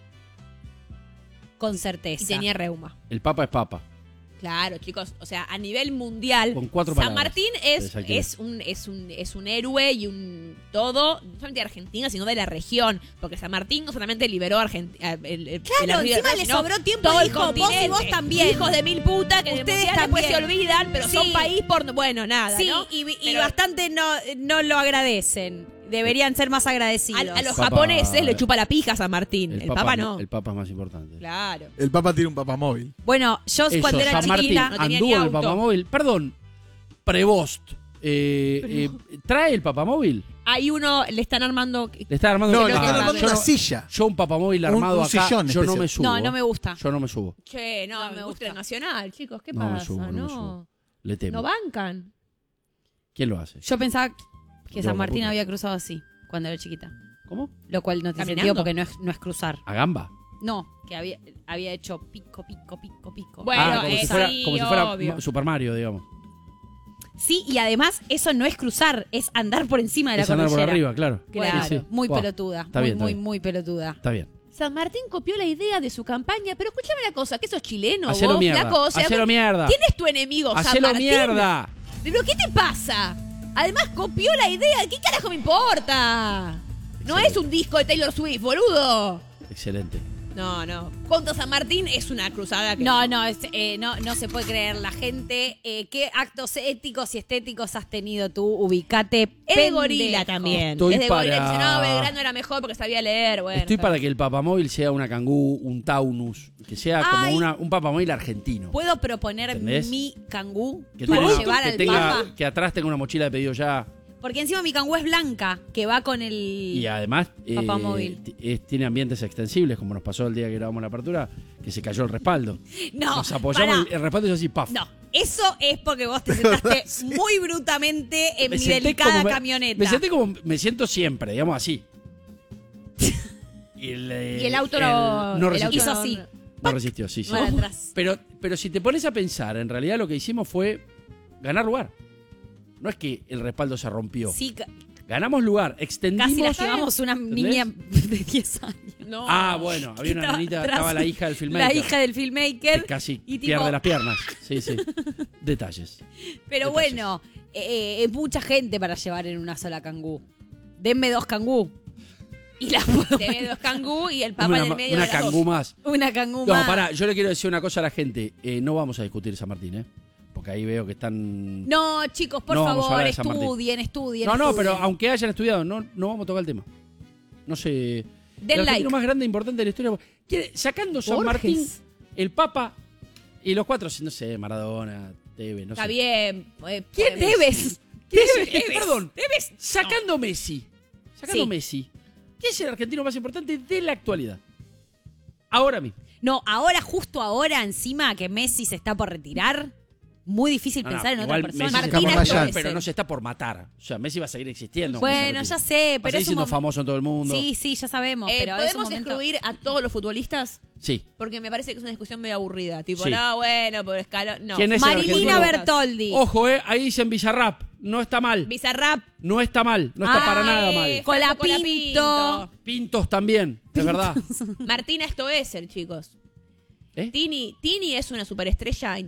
con certeza. Y tenía reuma. El papa es papa. Claro, chicos, o sea, a nivel mundial, Con cuatro San palabras. Martín es, Exactamente. es, un, es, un, es un héroe y un todo, no solamente de Argentina, sino de la región. Porque San Martín no solamente liberó a Argentina. El, el- Claro, el arriba encima del le sino sobró tiempo todo y el dijo, vos y continente. vos también. Hijos de mil putas que Ustedes Ustedes después se también. olvidan, pero Sí. son país por... Bueno, nada, Sí, ¿no? y, y Pero bastante no, no lo agradecen. Deberían ser más agradecidos. a, a los Papa- japoneses le chupa la pija a San Martín. El, Papa, es- no. El papa es más importante. Claro. El Papa tiene un papamóvil. Bueno, yo Eso, cuando era San Martín chiquita... no tenía anduvo ni en el auto. papamóvil. Perdón, Prevost. Eh, eh, ¿Trae el papamóvil? Hay uno, le están armando... Le está armando, No, le Ah, están armando yo una no- silla. Yo un papamóvil Un- armado un acá, sillón yo no especial. me subo. No, no me gusta. Yo no me subo. Che, no, No, me me gusta gusta. el Nacional, chicos, ¿qué No me pasa? subo, no me no, subo. Le temo. no bancan. ¿Quién lo hace? Yo pensaba que Yo, San la Martín puta. había cruzado así cuando era chiquita. ¿Cómo? Lo cual no tiene ¿Caminando? sentido porque no es, no es cruzar. ¿A gamba? No, que había, había hecho pico, pico, pico, pico. Bueno, ah, como, eh, si fuera, sí, como si fuera obvio. Ma- Super Mario, digamos. Sí, y además eso no es cruzar, es andar por encima de la Es andar por cordillera. arriba, claro. Claro, Sí, sí. muy Buah, pelotuda. Está muy, bien, está muy, bien. muy pelotuda. Está bien. San Martín copió la idea de su campaña, pero escúchame una cosa, que sos chileno, Hacelo vos, mierda, flaco, o sea, hacelo vos- mierda. ¿Quién es tu enemigo, San ¡Hacelo Martín? mierda! ¿Pero qué te pasa? Además copió la idea, ¿qué carajo me importa? No Excelente. es un disco de Taylor Swift, boludo. Excelente. No, no. Contra San Martín es una cruzada que... No, no, es, eh, no, no se puede creer la gente. Eh, ¿Qué actos éticos y estéticos has tenido tú? Ubicate. Es de pendejo. gorila también. Estoy es de para- gorila. Dice, no, Belgrano era mejor porque sabía leer. Bueno, Estoy está para que el papamóvil sea una cangú, un taunus, que sea como Ay. una, un papamóvil argentino. ¿Puedo proponer ¿Entendés? mi cangú Que, para tenga- llevar que al tenga- Papa? que atrás tenga una mochila de pedido ya. Porque encima mi cangú es blanca, que va con el... Y además eh, Papamóvil. t- es- tiene ambientes extensibles, como nos pasó el día que grabamos la apertura, que se cayó el respaldo. No, Nos apoyamos, pará. el, el respaldo hizo así, paf. No, eso es porque vos te sentaste muy brutamente en Me mi senté delicada como me- camioneta. Me senté como me siento siempre, digamos así. Y el, eh, Y el auto el- no- no el resistió. Hizo así. No resistió, sí, sí. Para atrás. Pero, pero si te pones a pensar, en realidad lo que hicimos fue ganar lugar. No es que el respaldo se rompió. Sí, ca- Ganamos lugar, extendimos. casi la llevamos una ¿Entendés? niña de diez años. No. Ah, bueno, había una Estaba nenita, atrás, estaba la hija del filmmaker. La hija del filmmaker. que casi y tipo- pierde las piernas. Sí, sí. Detalles. Pero Detalles. bueno, eh, es mucha gente para llevar en una sola cangú. Denme dos cangú. Y la puedo Te ve dos cangú y el papa Una, en el ma- medio una de las cangú dos. más. Una cangú No, más. pará, yo le quiero decir una cosa a la gente. Eh, no vamos a discutir San Martín, ¿eh? Porque ahí veo que están... No, chicos, por No vamos a favor, hablar de San Martín. estudien, estudien. No, no, estudien. pero aunque hayan estudiado, no, no vamos a tocar el tema. No sé. Den el argentino like. más grande e importante de la historia. ¿Quiere- Sacando San Borges. Martín, el Papa Y los cuatro, no sé, Maradona, Tevez, no Está sé. bien. eh, ¿Quién podemos- debes? Tevez. Perdón, Tevez. sacando Messi. Sacando Sí. Messi. ¿Quién es el argentino más importante de la actualidad? Ahora mismo. No, ahora, justo ahora, encima que Messi se está por retirar, muy difícil No, no, pensar en igual otra persona. Messi se Martina está por- Stoessel. pero no se está por matar. O sea, Messi va a seguir existiendo. Bueno, ya sé, Va a pero seguir es un siendo momento- famoso en todo el mundo. Sí, sí, ya sabemos, Eh, pero es un ¿Podemos momento... excluir a todos los futbolistas? Sí. Porque me parece que es una discusión medio aburrida. Tipo, Sí. no, bueno, por escalón. No. ¿Quién es el Marilina argentino? Bertoldi. Ojo, eh, ahí dicen Bizarrap. No está mal. Bizarrap. No está mal. No está Ah, para nada eh, mal. Colapinto. Pintos también, es verdad. Martina Stoessel, chicos. ¿Eh? Tini, Tini es una superestrella